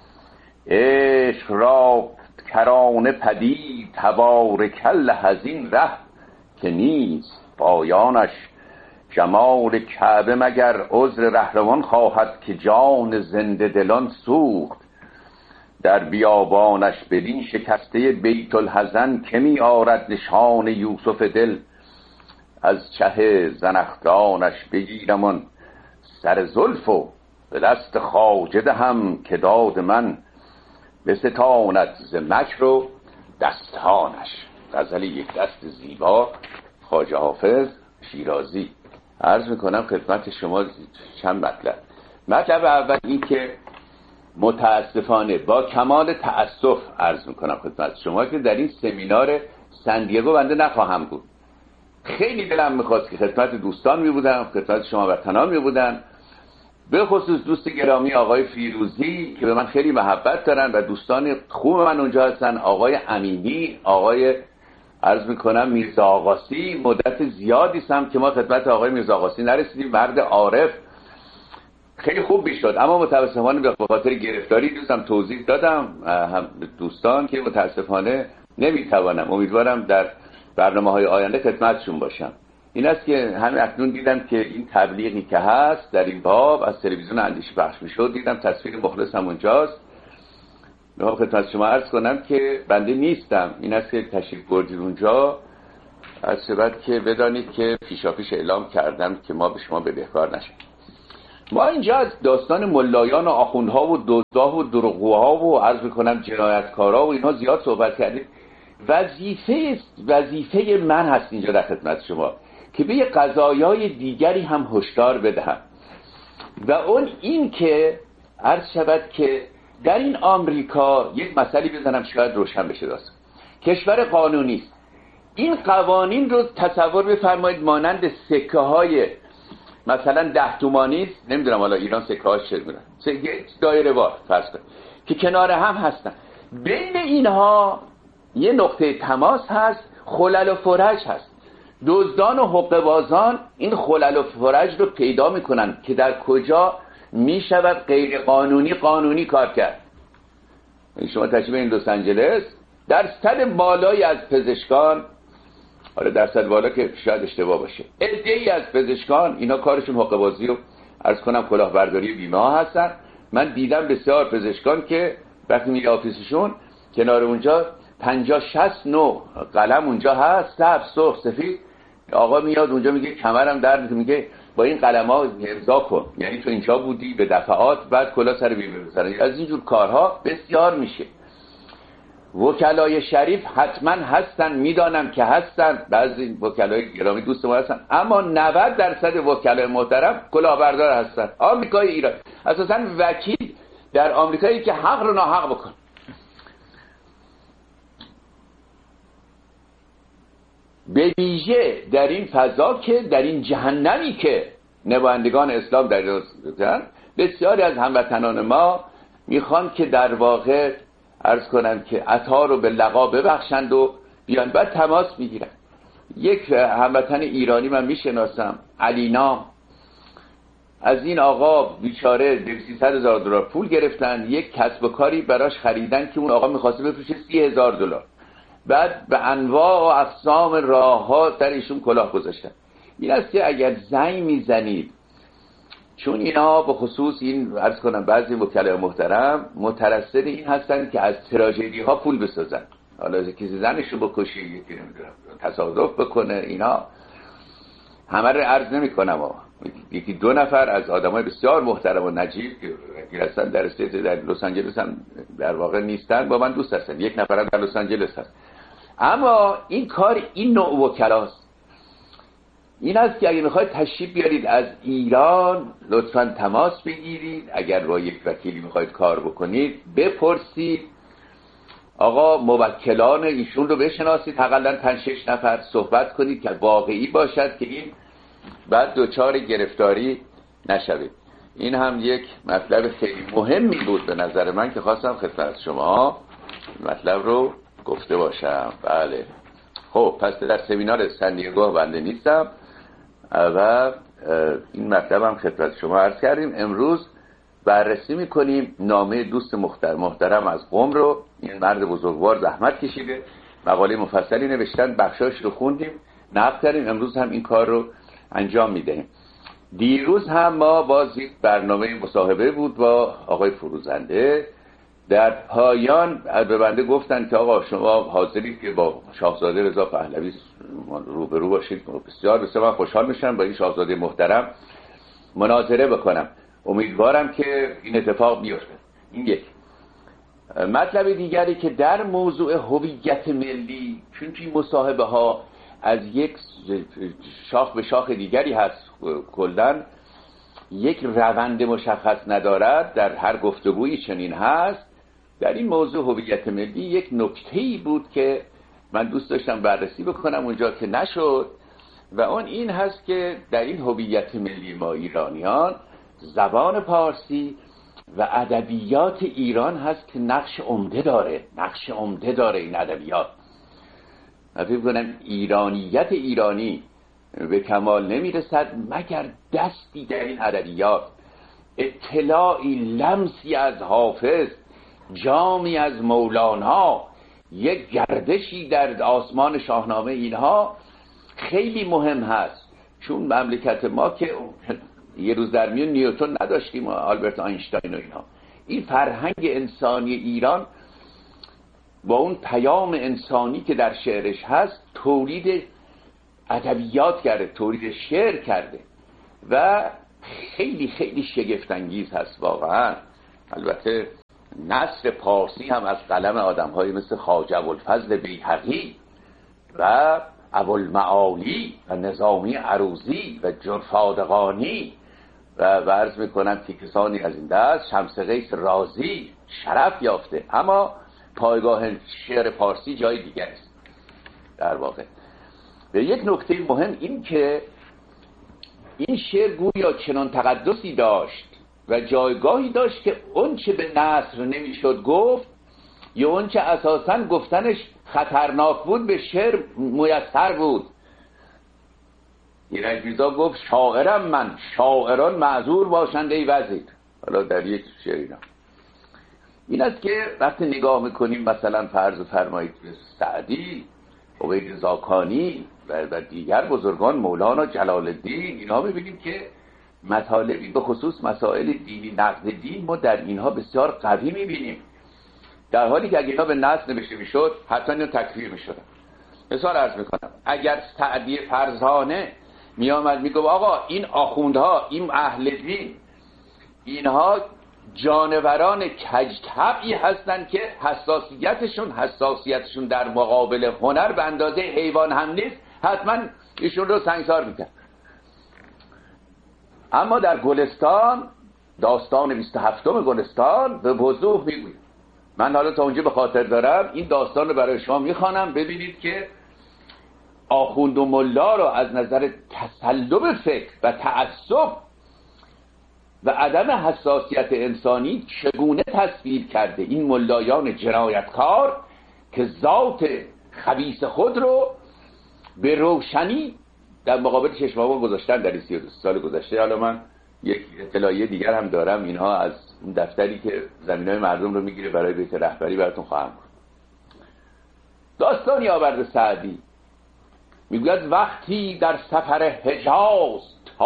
عشق را کرانه پدید، تبارک الله از این ره که نیست پایانش. جمال کعبه مگر عذر رهروان خواهد، که جان زنده دلان سوخت در بیابانش. بدین شکسته بیت الحزن که می آرد نشان یوسف دل، از چه زنخدانش. بگیرم آن سر زلف و به دست خواجه دهم، که داد من به ستاند ز مکر و دستانش. غزل یک دست زیبا خواجه حافظ شیرازی. عرض میکنم خدمت شما چند مطلب اول این که متاسفانه با کمال تأسف عرض میکنم خدمت شما که در این سمینار سندیگو بنده نخواهم بود. خیلی دلم میخواست که خدمت دوستان میبودم، خدمت شما وطنان میبودم، به خصوص دوست گرامی آقای فیروزی که به من خیلی محبت دارن و دوستان خوب من اونجا هستن، آقای امینی، آقای عرض میکنم میرزا آقاسی. مدت زیادی هم که ما خدمت آقای میرزا آقاسی نرسیدیم، مرد عارف، خیلی خوب میشد، اما متاسفانه به خاطر گرفتاری دوستم توضیح دادم هم دوستان که متاسفانه نمیتوانم. امیدوارم در برنامه‌های آینده خدمتشون باشم. این است که همین اکنون دیدم که این تبلیغی که هست در این باب از تلویزیون اندیشه پخش میشد، دیدم تصویر مخلصم اونجاست. میخوام خدمت شما عرض کنم که بنده نیستم، این است که تشریف بردید اونجا، از سبب که بدانید که پیشاپیش اعلام کردم که ما به شما بدهکار نشیم. ما اینجا از داستان ملایان و آخوندها و دزدها و دروغگوها و عرض میکنم جنایتکارها و اینها زیاد صحبت کردیم. وظیفه من هست اینجا در خدمت شما که به قضایای دیگری هم هشدار بدهم، و اون این که عرض شود که در این آمریکا یک مسئله بزنم شاید روشن بشه. داستان کشور قانونی است. این قوانین رو تصور بفرمایید مانند سکه های مثلا 10 تومانی است، نمیدونم حالا ایران سکه هاش چقدره، دایره وار فرض کنید که کنار هم هستن، بین اینها یه نقطه تماس هست، خلل و فرج هست. دزدان و حقه‌بازان این خلل و فرج رو پیدا میکنن که در کجا میشود غیر قانونی کار کرد. شما تشریف این لس آنجلس، درصد بالایی از پزشکان، حالا درصد بالا که شاید اشتباه باشه، عده‌ای از پزشکان اینا کارشون حقه‌بازی و عرض کنم کلاهبرداری بیمه ها هستن. من دیدم بسیار پزشکان که وقتی میره آفیسشون کنار اونجا 50-60 نوع قلم اونجا هست، سبز، سرخ، سفید. آقا میاد اونجا میگه کمرم درد میگه با این قلم‌ها امضا کن، یعنی تو اینجا بودی به دفعات، بعد کلا سر بیمه بزنی. از اینجور کارها بسیار میشه. وکلای شریف حتما هستن، میدانم که هستن، بعضی وکلای گرامی دوست ما هستن، اما 90% وکلای محترم کلاهبردار هستن. آمریکای ایران اساسا وکیل در آمریکایی که حق رو ناحق بکن. به ویژه در این فضا که در این جهنمی که نمایندگان اسلام در ایران، بسیاری از هموطنان ما میخوان که در واقع عرض کنن که عطا رو به لقا ببخشند و بیان، بعد تماس میگیرن. یک هموطن ایرانی من میشناسم، علی نام، از این آقا بیچاره 200,000 دلار پول گرفتن، یک کسب و کاری براش خریدن که اون آقا میخواسته بفروشه 30,000 دلار، بعد به انواع و اقسام راه ها در ایشون کلاه گذاشتن. این است که اگر زنگ میزنید، چون اینا به خصوص این عرض کنم بعضی وکلای محترم مترصد این هستن که از تراژدی ها پول بسازن، حالا کسی زنشو بکشه، یکی نمیدونم تصادف بکنه، اینا همه رو عرض نمی کنم یکی 2 نفر از آدمای بسیار محترم و نجیب که هستن در استیت در لس آنجلس هم در واقع نیستن، با من دوست هستن، 1 نفر در لس آنجلس هست. اما این کار این نوع وکلاست. این است که اگه میخواید تشریف بیارید از ایران لطفاً تماس بگیرید. اگر با یک وکیلی میخواید کار بکنید بپرسید، آقا موکلان ایشون رو بشناسید، حداقل 5-6 نفر صحبت کنید که واقعی باشد که این بعد دوچار گرفتاری نشوید. این هم یک مطلب خیلی مهمی بود به نظر من که خواستم خدمت شما مطلب رو گفته باشم. بله خب، پس در سمینار سندیگو بنده نیستم و این مطلب هم خدمت شما عرض کردیم. امروز بررسی میکنیم نامه دوست محترم از قم رو. این مرد بزرگوار زحمت کشیده، مقاله مفصلی نوشتن، بخشاش رو خوندیم، نقد کردیم، امروز هم این کار رو انجام میدهیم. دیروز هم ما باز یک برنامه مصاحبه بود با آقای فروزنده. در پایان به بنده گفتن که آقا شما حاضرید که با شاهزاده رضا پهلوی روبرو باشید؟ بسیار بسیار من خوشحال میشم با این شاهزاده محترم مناظره بکنم. امیدوارم که این اتفاق بیفته. این یک مطلب دیگری که در موضوع هویت ملی، چون این مصاحبه ها از یک شاخ به شاخ دیگری هست، کلاً یک روند مشخص ندارد، در هر گفتگویی چنین هست. در این موضوع هویت ملی یک نکته‌ای بود که من دوست داشتم بررسی بکنم اونجا که نشد، و اون این هست که در این هویت ملی ما ایرانیان زبان پارسی و ادبیات ایران هست که نقش عمده داره این ادبیات. من فکر کنم ایرانیت ایرانی به کمال نمیرسد مگر دستی در این ادبیات، اطلاعی، لمسی از حافظ، جامی از مولانا، یک گردشی در آسمان شاهنامه، اینها خیلی مهم هست. چون مملکت ما که یه روز در میون نیوتن نداشتیم و آلبرت آینشتاین و اینا، این فرهنگ انسانی ایران با اون پیام انسانی که در شعرش هست تولید ادبیات کرده، تولید شعر کرده و خیلی خیلی شگفت‌انگیز هست واقعا. البته نثر پارسی هم از قلم آدم‌هایی مثل خواجه ابوالفضل بیهقی و ابوالمعالی و نظامی عروضی و جرفادقانی و عرض میکنم که کسانی از این دست، شمس قیس رازی شرف یافته، اما پایگاه شعر پارسی جای دیگر است در واقع. و یک نکته مهم این که این شعر گویا چنان تقدسی داشت و جایگاهی داشت که اون چه به نثر نمیشد گفت یا اون چه اساساً گفتنش خطرناک بود به شعر میسر بود. ایرج میرزا گفت شاعرم من، شاعران معذور باشند ای وزیر. حالا در یک شعر این است که وقتی نگاه میکنیم مثلا فرض فرمایید سعدی، عبید زاکانی و دیگر بزرگان، مولانا، جلال الدین، اینها میبینیم که مطالبی به خصوص مسائل دینی، نقد دین ما در اینها بسیار قوی میبینیم، در حالی که اگه اینا به نثر نوشته میشد حتما اینا تکفیر میشدن. مثال عرض میکنم، اگر سعدی فرزانه میامد میگفت آقا این آخوندها، این اهل دین، اینها جانوران کج‌طبعی هستن که حساسیتشون در مقابل هنر به اندازه حیوان هم نیست، حتما ایشون رو سنگسار میکرد. اما در گلستان، داستان 27 گلستان به وضوح میگوید. من حالا تا اونجا به خاطر دارم، این داستان رو برای شما میخوانم ببینید که آخوند و ملا رو از نظر تسلب فکر و تعصب و عدم حساسیت انسانی چگونه تصویر کرده این ملایان جنایتکار که ذات خبیث خود رو به روشنی در مقابل چشم ما گذاشتن در این 32 سال گذشته. حالا من یک اطلاعیه دیگر هم دارم، اینها از اون دفتری که زمینهای مردم رو میگیره برای بیت رهبری براتون خواهم گفت. داستانی آورده سعدی، میگوید وقتی در سفر حجاز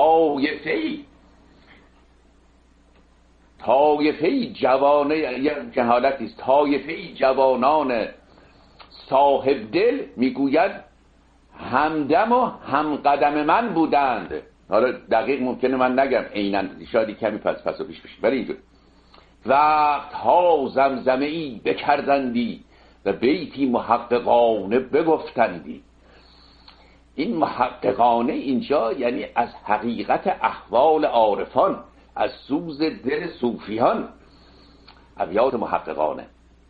طایفه‌ای جوانه، یه حالتی است، طایفه‌ای جوانان صاحب دل میگوید همدم و همقدم من بودند. حالا دقیق ممکنه من نگم عیناً، شاید کمی پس و پیش بشه، ولی اینجور وقتها زمزمه‌ای بکردندی و بیتی محققانه بگفتندی. این محققانه اینجا یعنی از حقیقت احوال عارفان، از سوز دل صوفیان، ابیات محققانه.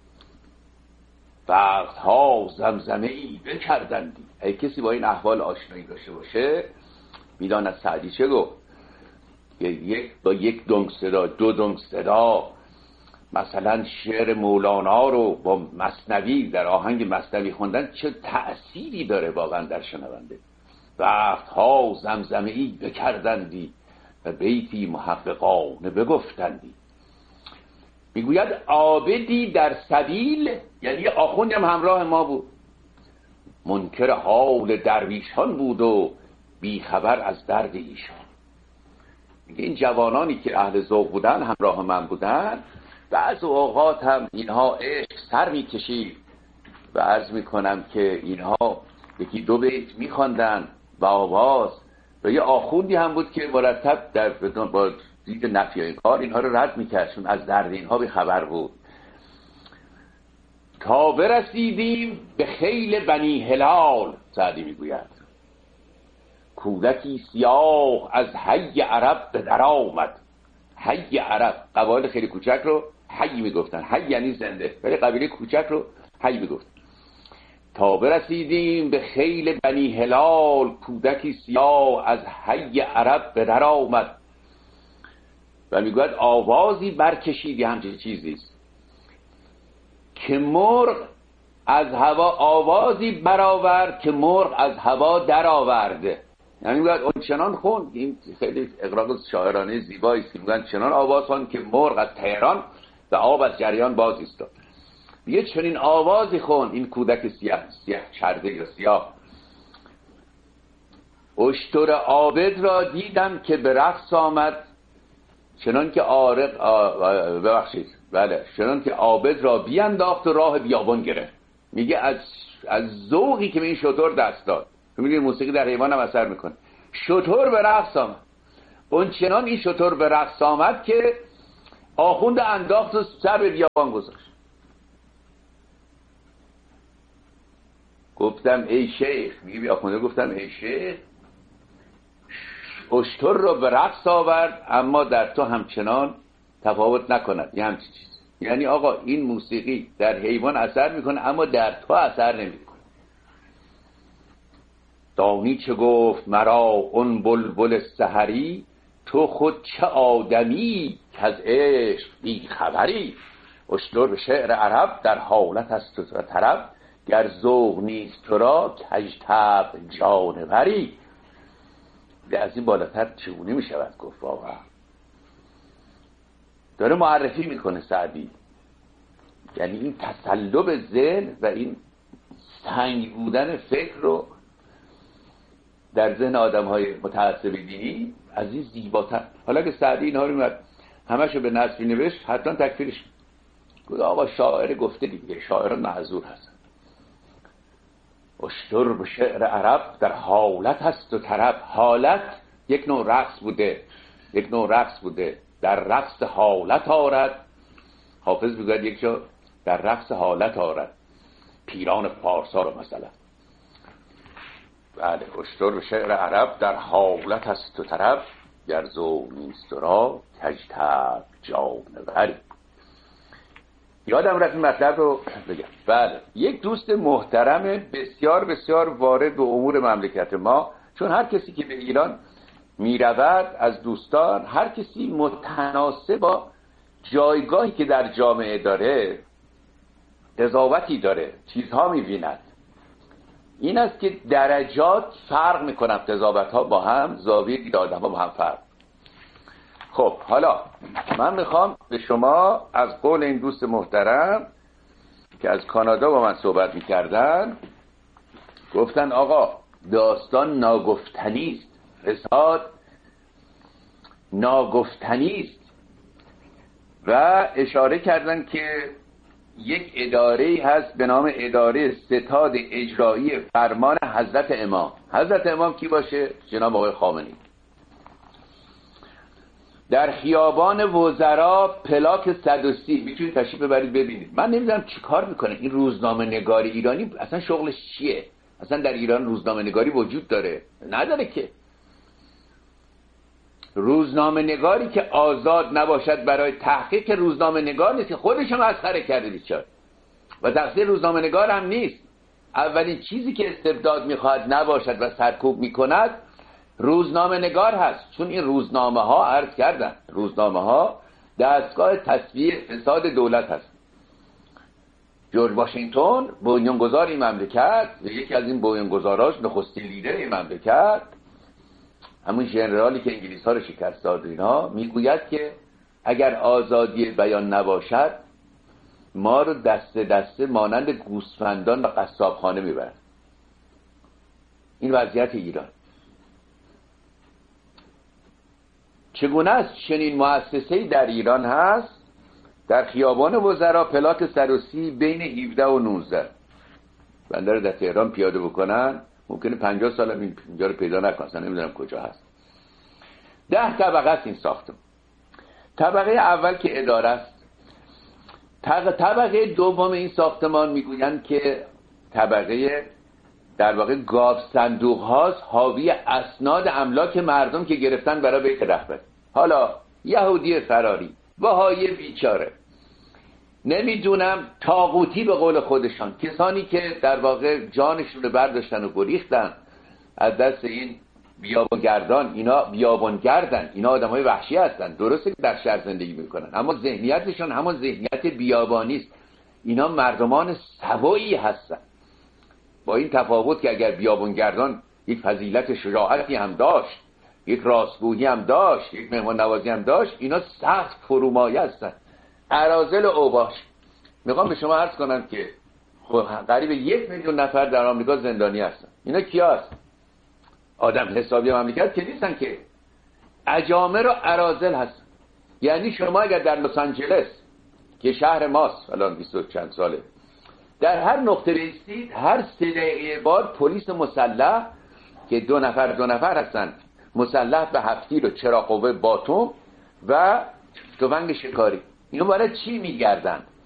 وقتها زمزمه‌ای بکردندی. اگه کسی با این احوال آشنایی داشته باشه میداند سعدی چه گفت. با یک دنگ صدا، دو دنگ صدا مثلا شعر مولانا رو با مثنوی در آهنگ مثنوی خوندن چه تأثیری داره واقعا در شنونده. وقتها زمزمه‌ای بکردندی و بیتی محققانه بگفتندی. میگوید عابدی در سبیل، یعنی آخوندی هم همراه ما بود، منکر حال درویشان بود و بیخبر از درد ایشان. میگه این جوانانی که اهل ذوق بودن، همراه من بودن، بعض اوقات هم اینها عشق سر میکشید و عرض میکنم که اینها یکی دو بیت میخواندن و آواز، و یه آخوندی هم بود که مرتب در بدون با دید نفی این کار اینها رو رد میکرد، چون از درد اینها بی خبر بود. تا برسیدیم به خیل بنی هلال، سعدی میگوید کودکی سیاه از حی عرب به در آمد. حی عرب، قبایل خیلی کوچک رو حی میگفتن، حی یعنی زنده، ولی قبیله کوچک رو حی میگفتن. تا برسیدیم به خیل بنی هلال، کودکی سیاه از حی عرب به در آمد. و میگوید آوازی برکشید، همچین چیزیست که مرغ از هوا، آوازی برآورد که مرغ از هوا در آورده. یعنی میگوید اون چنان خوند، این خیلی اقراق شاعرانه زیبایی است که میگوید چنان آواز خوند که مرغ از تهران و آب از جریان باز ایستاد. یه چنین آوازی خوند این کودک سیاه چرده یا سیاه. اشتر عابد را دیدم که به رقص آمد، چنان که چنان که عابد را بینداخت و راه بیابان گرفت. میگه از ذوقی که به این شتر دست داد. میگه موسیقی در حیوان هم اثر میکنه. شتر به رقص آمد، اون چنان این شتر به رقص آمد که آخوند انداخت و سر به بیابان گذاشت. گفتم ای شیخ، میگه آخونده، گفتم ای شیخ، اشتر را به رقص آورد اما در تو همچنان تفاوت نکند. یه همچی چیز، یعنی آقا این موسیقی در حیوان اثر میکنه اما در تو اثر نمیکنه. دانی چه گفت مرا اون بلبل سحری، تو خود چه آدمی که از عشق بی خبری. اشتر به شعر عرب در حالت است و طرب، گر ذوق نیست تو را کج طبع جانوری. از این بالاتر چگونه می شود گفت؟ واقعا داره معرفی میکنه سعدی، یعنی این تسلب ذهن و این سنگ بودن فکر رو در ذهن آدم های متعصب دینی از این زیباتر. حالا که سعدی اینها رو میاد همشو به نصفی نوشت، حتما تکفیرش گفت آقا شاعر گفته دیگه، شاعران معذور هستن. اشتر به شعر عرب در حالت هست و طرب. حالت یک نوع رقص بوده، در رقص حالت آرد. حافظ بگوید یک جا در رقص حالت آرد پیران فارسا رو مثلا. بله، اشتر به شعر عرب در حالت هست و طرب، گر ذوق نیست را کج طبع جانوری. یادم رفت این مطلب رو بگم. بله، یک دوست محترم بسیار بسیار وارد به امور مملکت ما، چون هر کسی که به ایران میرود از دوستان، هر کسی متناسب با جایگاهی که در جامعه داره قضاوتی داره، چیزها میبیند. این است که درجات فرق میکنن، قضاوت ها با هم، زاویه دید آدم ها با هم فرق. خب حالا من میخوام به شما از قول این دوست محترم که از کانادا با من صحبت میکردن، گفتن آقا داستان ناگفتنی است، فساد ناگفتنی است، و اشاره کردن که یک اداره هست به نام اداره ستاد اجرایی فرمان حضرت امام. حضرت امام کی باشه؟ جناب آقای خامنه‌ای. در خیابان وزرا پلاک 130 میتونید تشریف ببرید ببینید. من نمیدونم چی کار میکنه این روزنامه نگار ایرانی، اصلا شغلش چیه؟ اصلا در ایران روزنامه نگاری وجود داره؟ نداره که. روزنامه نگاری که آزاد نباشد برای تحقیق، روزنامه نگار نیست، که خودش هم مسخره کرده بیچاره و تقصیر روزنامه نگار هم نیست. اولین چیزی که استبداد میخواد نباشد و سرکوب میکند روزنامه نگار هست، چون این روزنامه ها، عرض کردن، روزنامه ها دستگاه تصفیه فساد دولت هست. جورج واشنگتن بنیانگذار این مملکت و یکی از این بنیانگذاراش نخستین لیدر این مملکت، همون ژنرالی که انگلیس ها رو شکست داد، اینا میگوید که اگر آزادی بیان نباشد ما رو دسته دسته مانند گوسفندان و قصابخانه میبرد. این وضعیت ایران. چگونه است چنین مؤسسه‌ای در ایران هست؟ در خیابان وزرا پلاک 130 بین 17 و 19 بنده رو در تهران پیاده بکنن ممکنه 50 سال هم اینجا رو پیدا نکنن، نمیدونم کجا هست. 10 طبقه است این ساختمان. طبقه اول که اداره است. طبقه دوم این ساختمان میگویند که طبقه در واقع گاو صندوق هاست، حاوی اسناد املاک مردم که گرفتن برای بیت رهبری. حالا یهودی فراری، بهایی بیچاره، نمیدونم طاغوتی به قول خودشان، کسانی که در واقع جانشون رو برداشتن و گریختن از دست این بیابانگردان. اینا بیابانگردن، اینا آدمای وحشی هستن، درسته که در شهر زندگی میکنن اما ذهنیتشون همون ذهنیت بیابانی است. اینا مردمان سوایی هستن، با این تفاوت که اگر بیابانگردان یک فضیلت شجاعتی هم داشت، یک راستگویی هم داشت، یک مهمان نوازی هم داشت، اینا سخت فرومایه هستن، اراذل و اوباش. میخوام به شما عرض کنم که قریب 1 میلیون نفر در آمریکا زندانی هستن. اینا کیا هستن؟ آدم حسابی مملکت که نیستن، که اجامر و اراذل هستن. یعنی شما اگر در لس آنجلس که شهر ماست الان 20 و چند ساله، در هر نقطه رسید هر 3 دقیقه بار پلیس مسلح که 2 نفر هستن، مسلح به هفتیر و چراغ قوه باتوم و تفنگ شکاری، اینو برای چی میگردن؟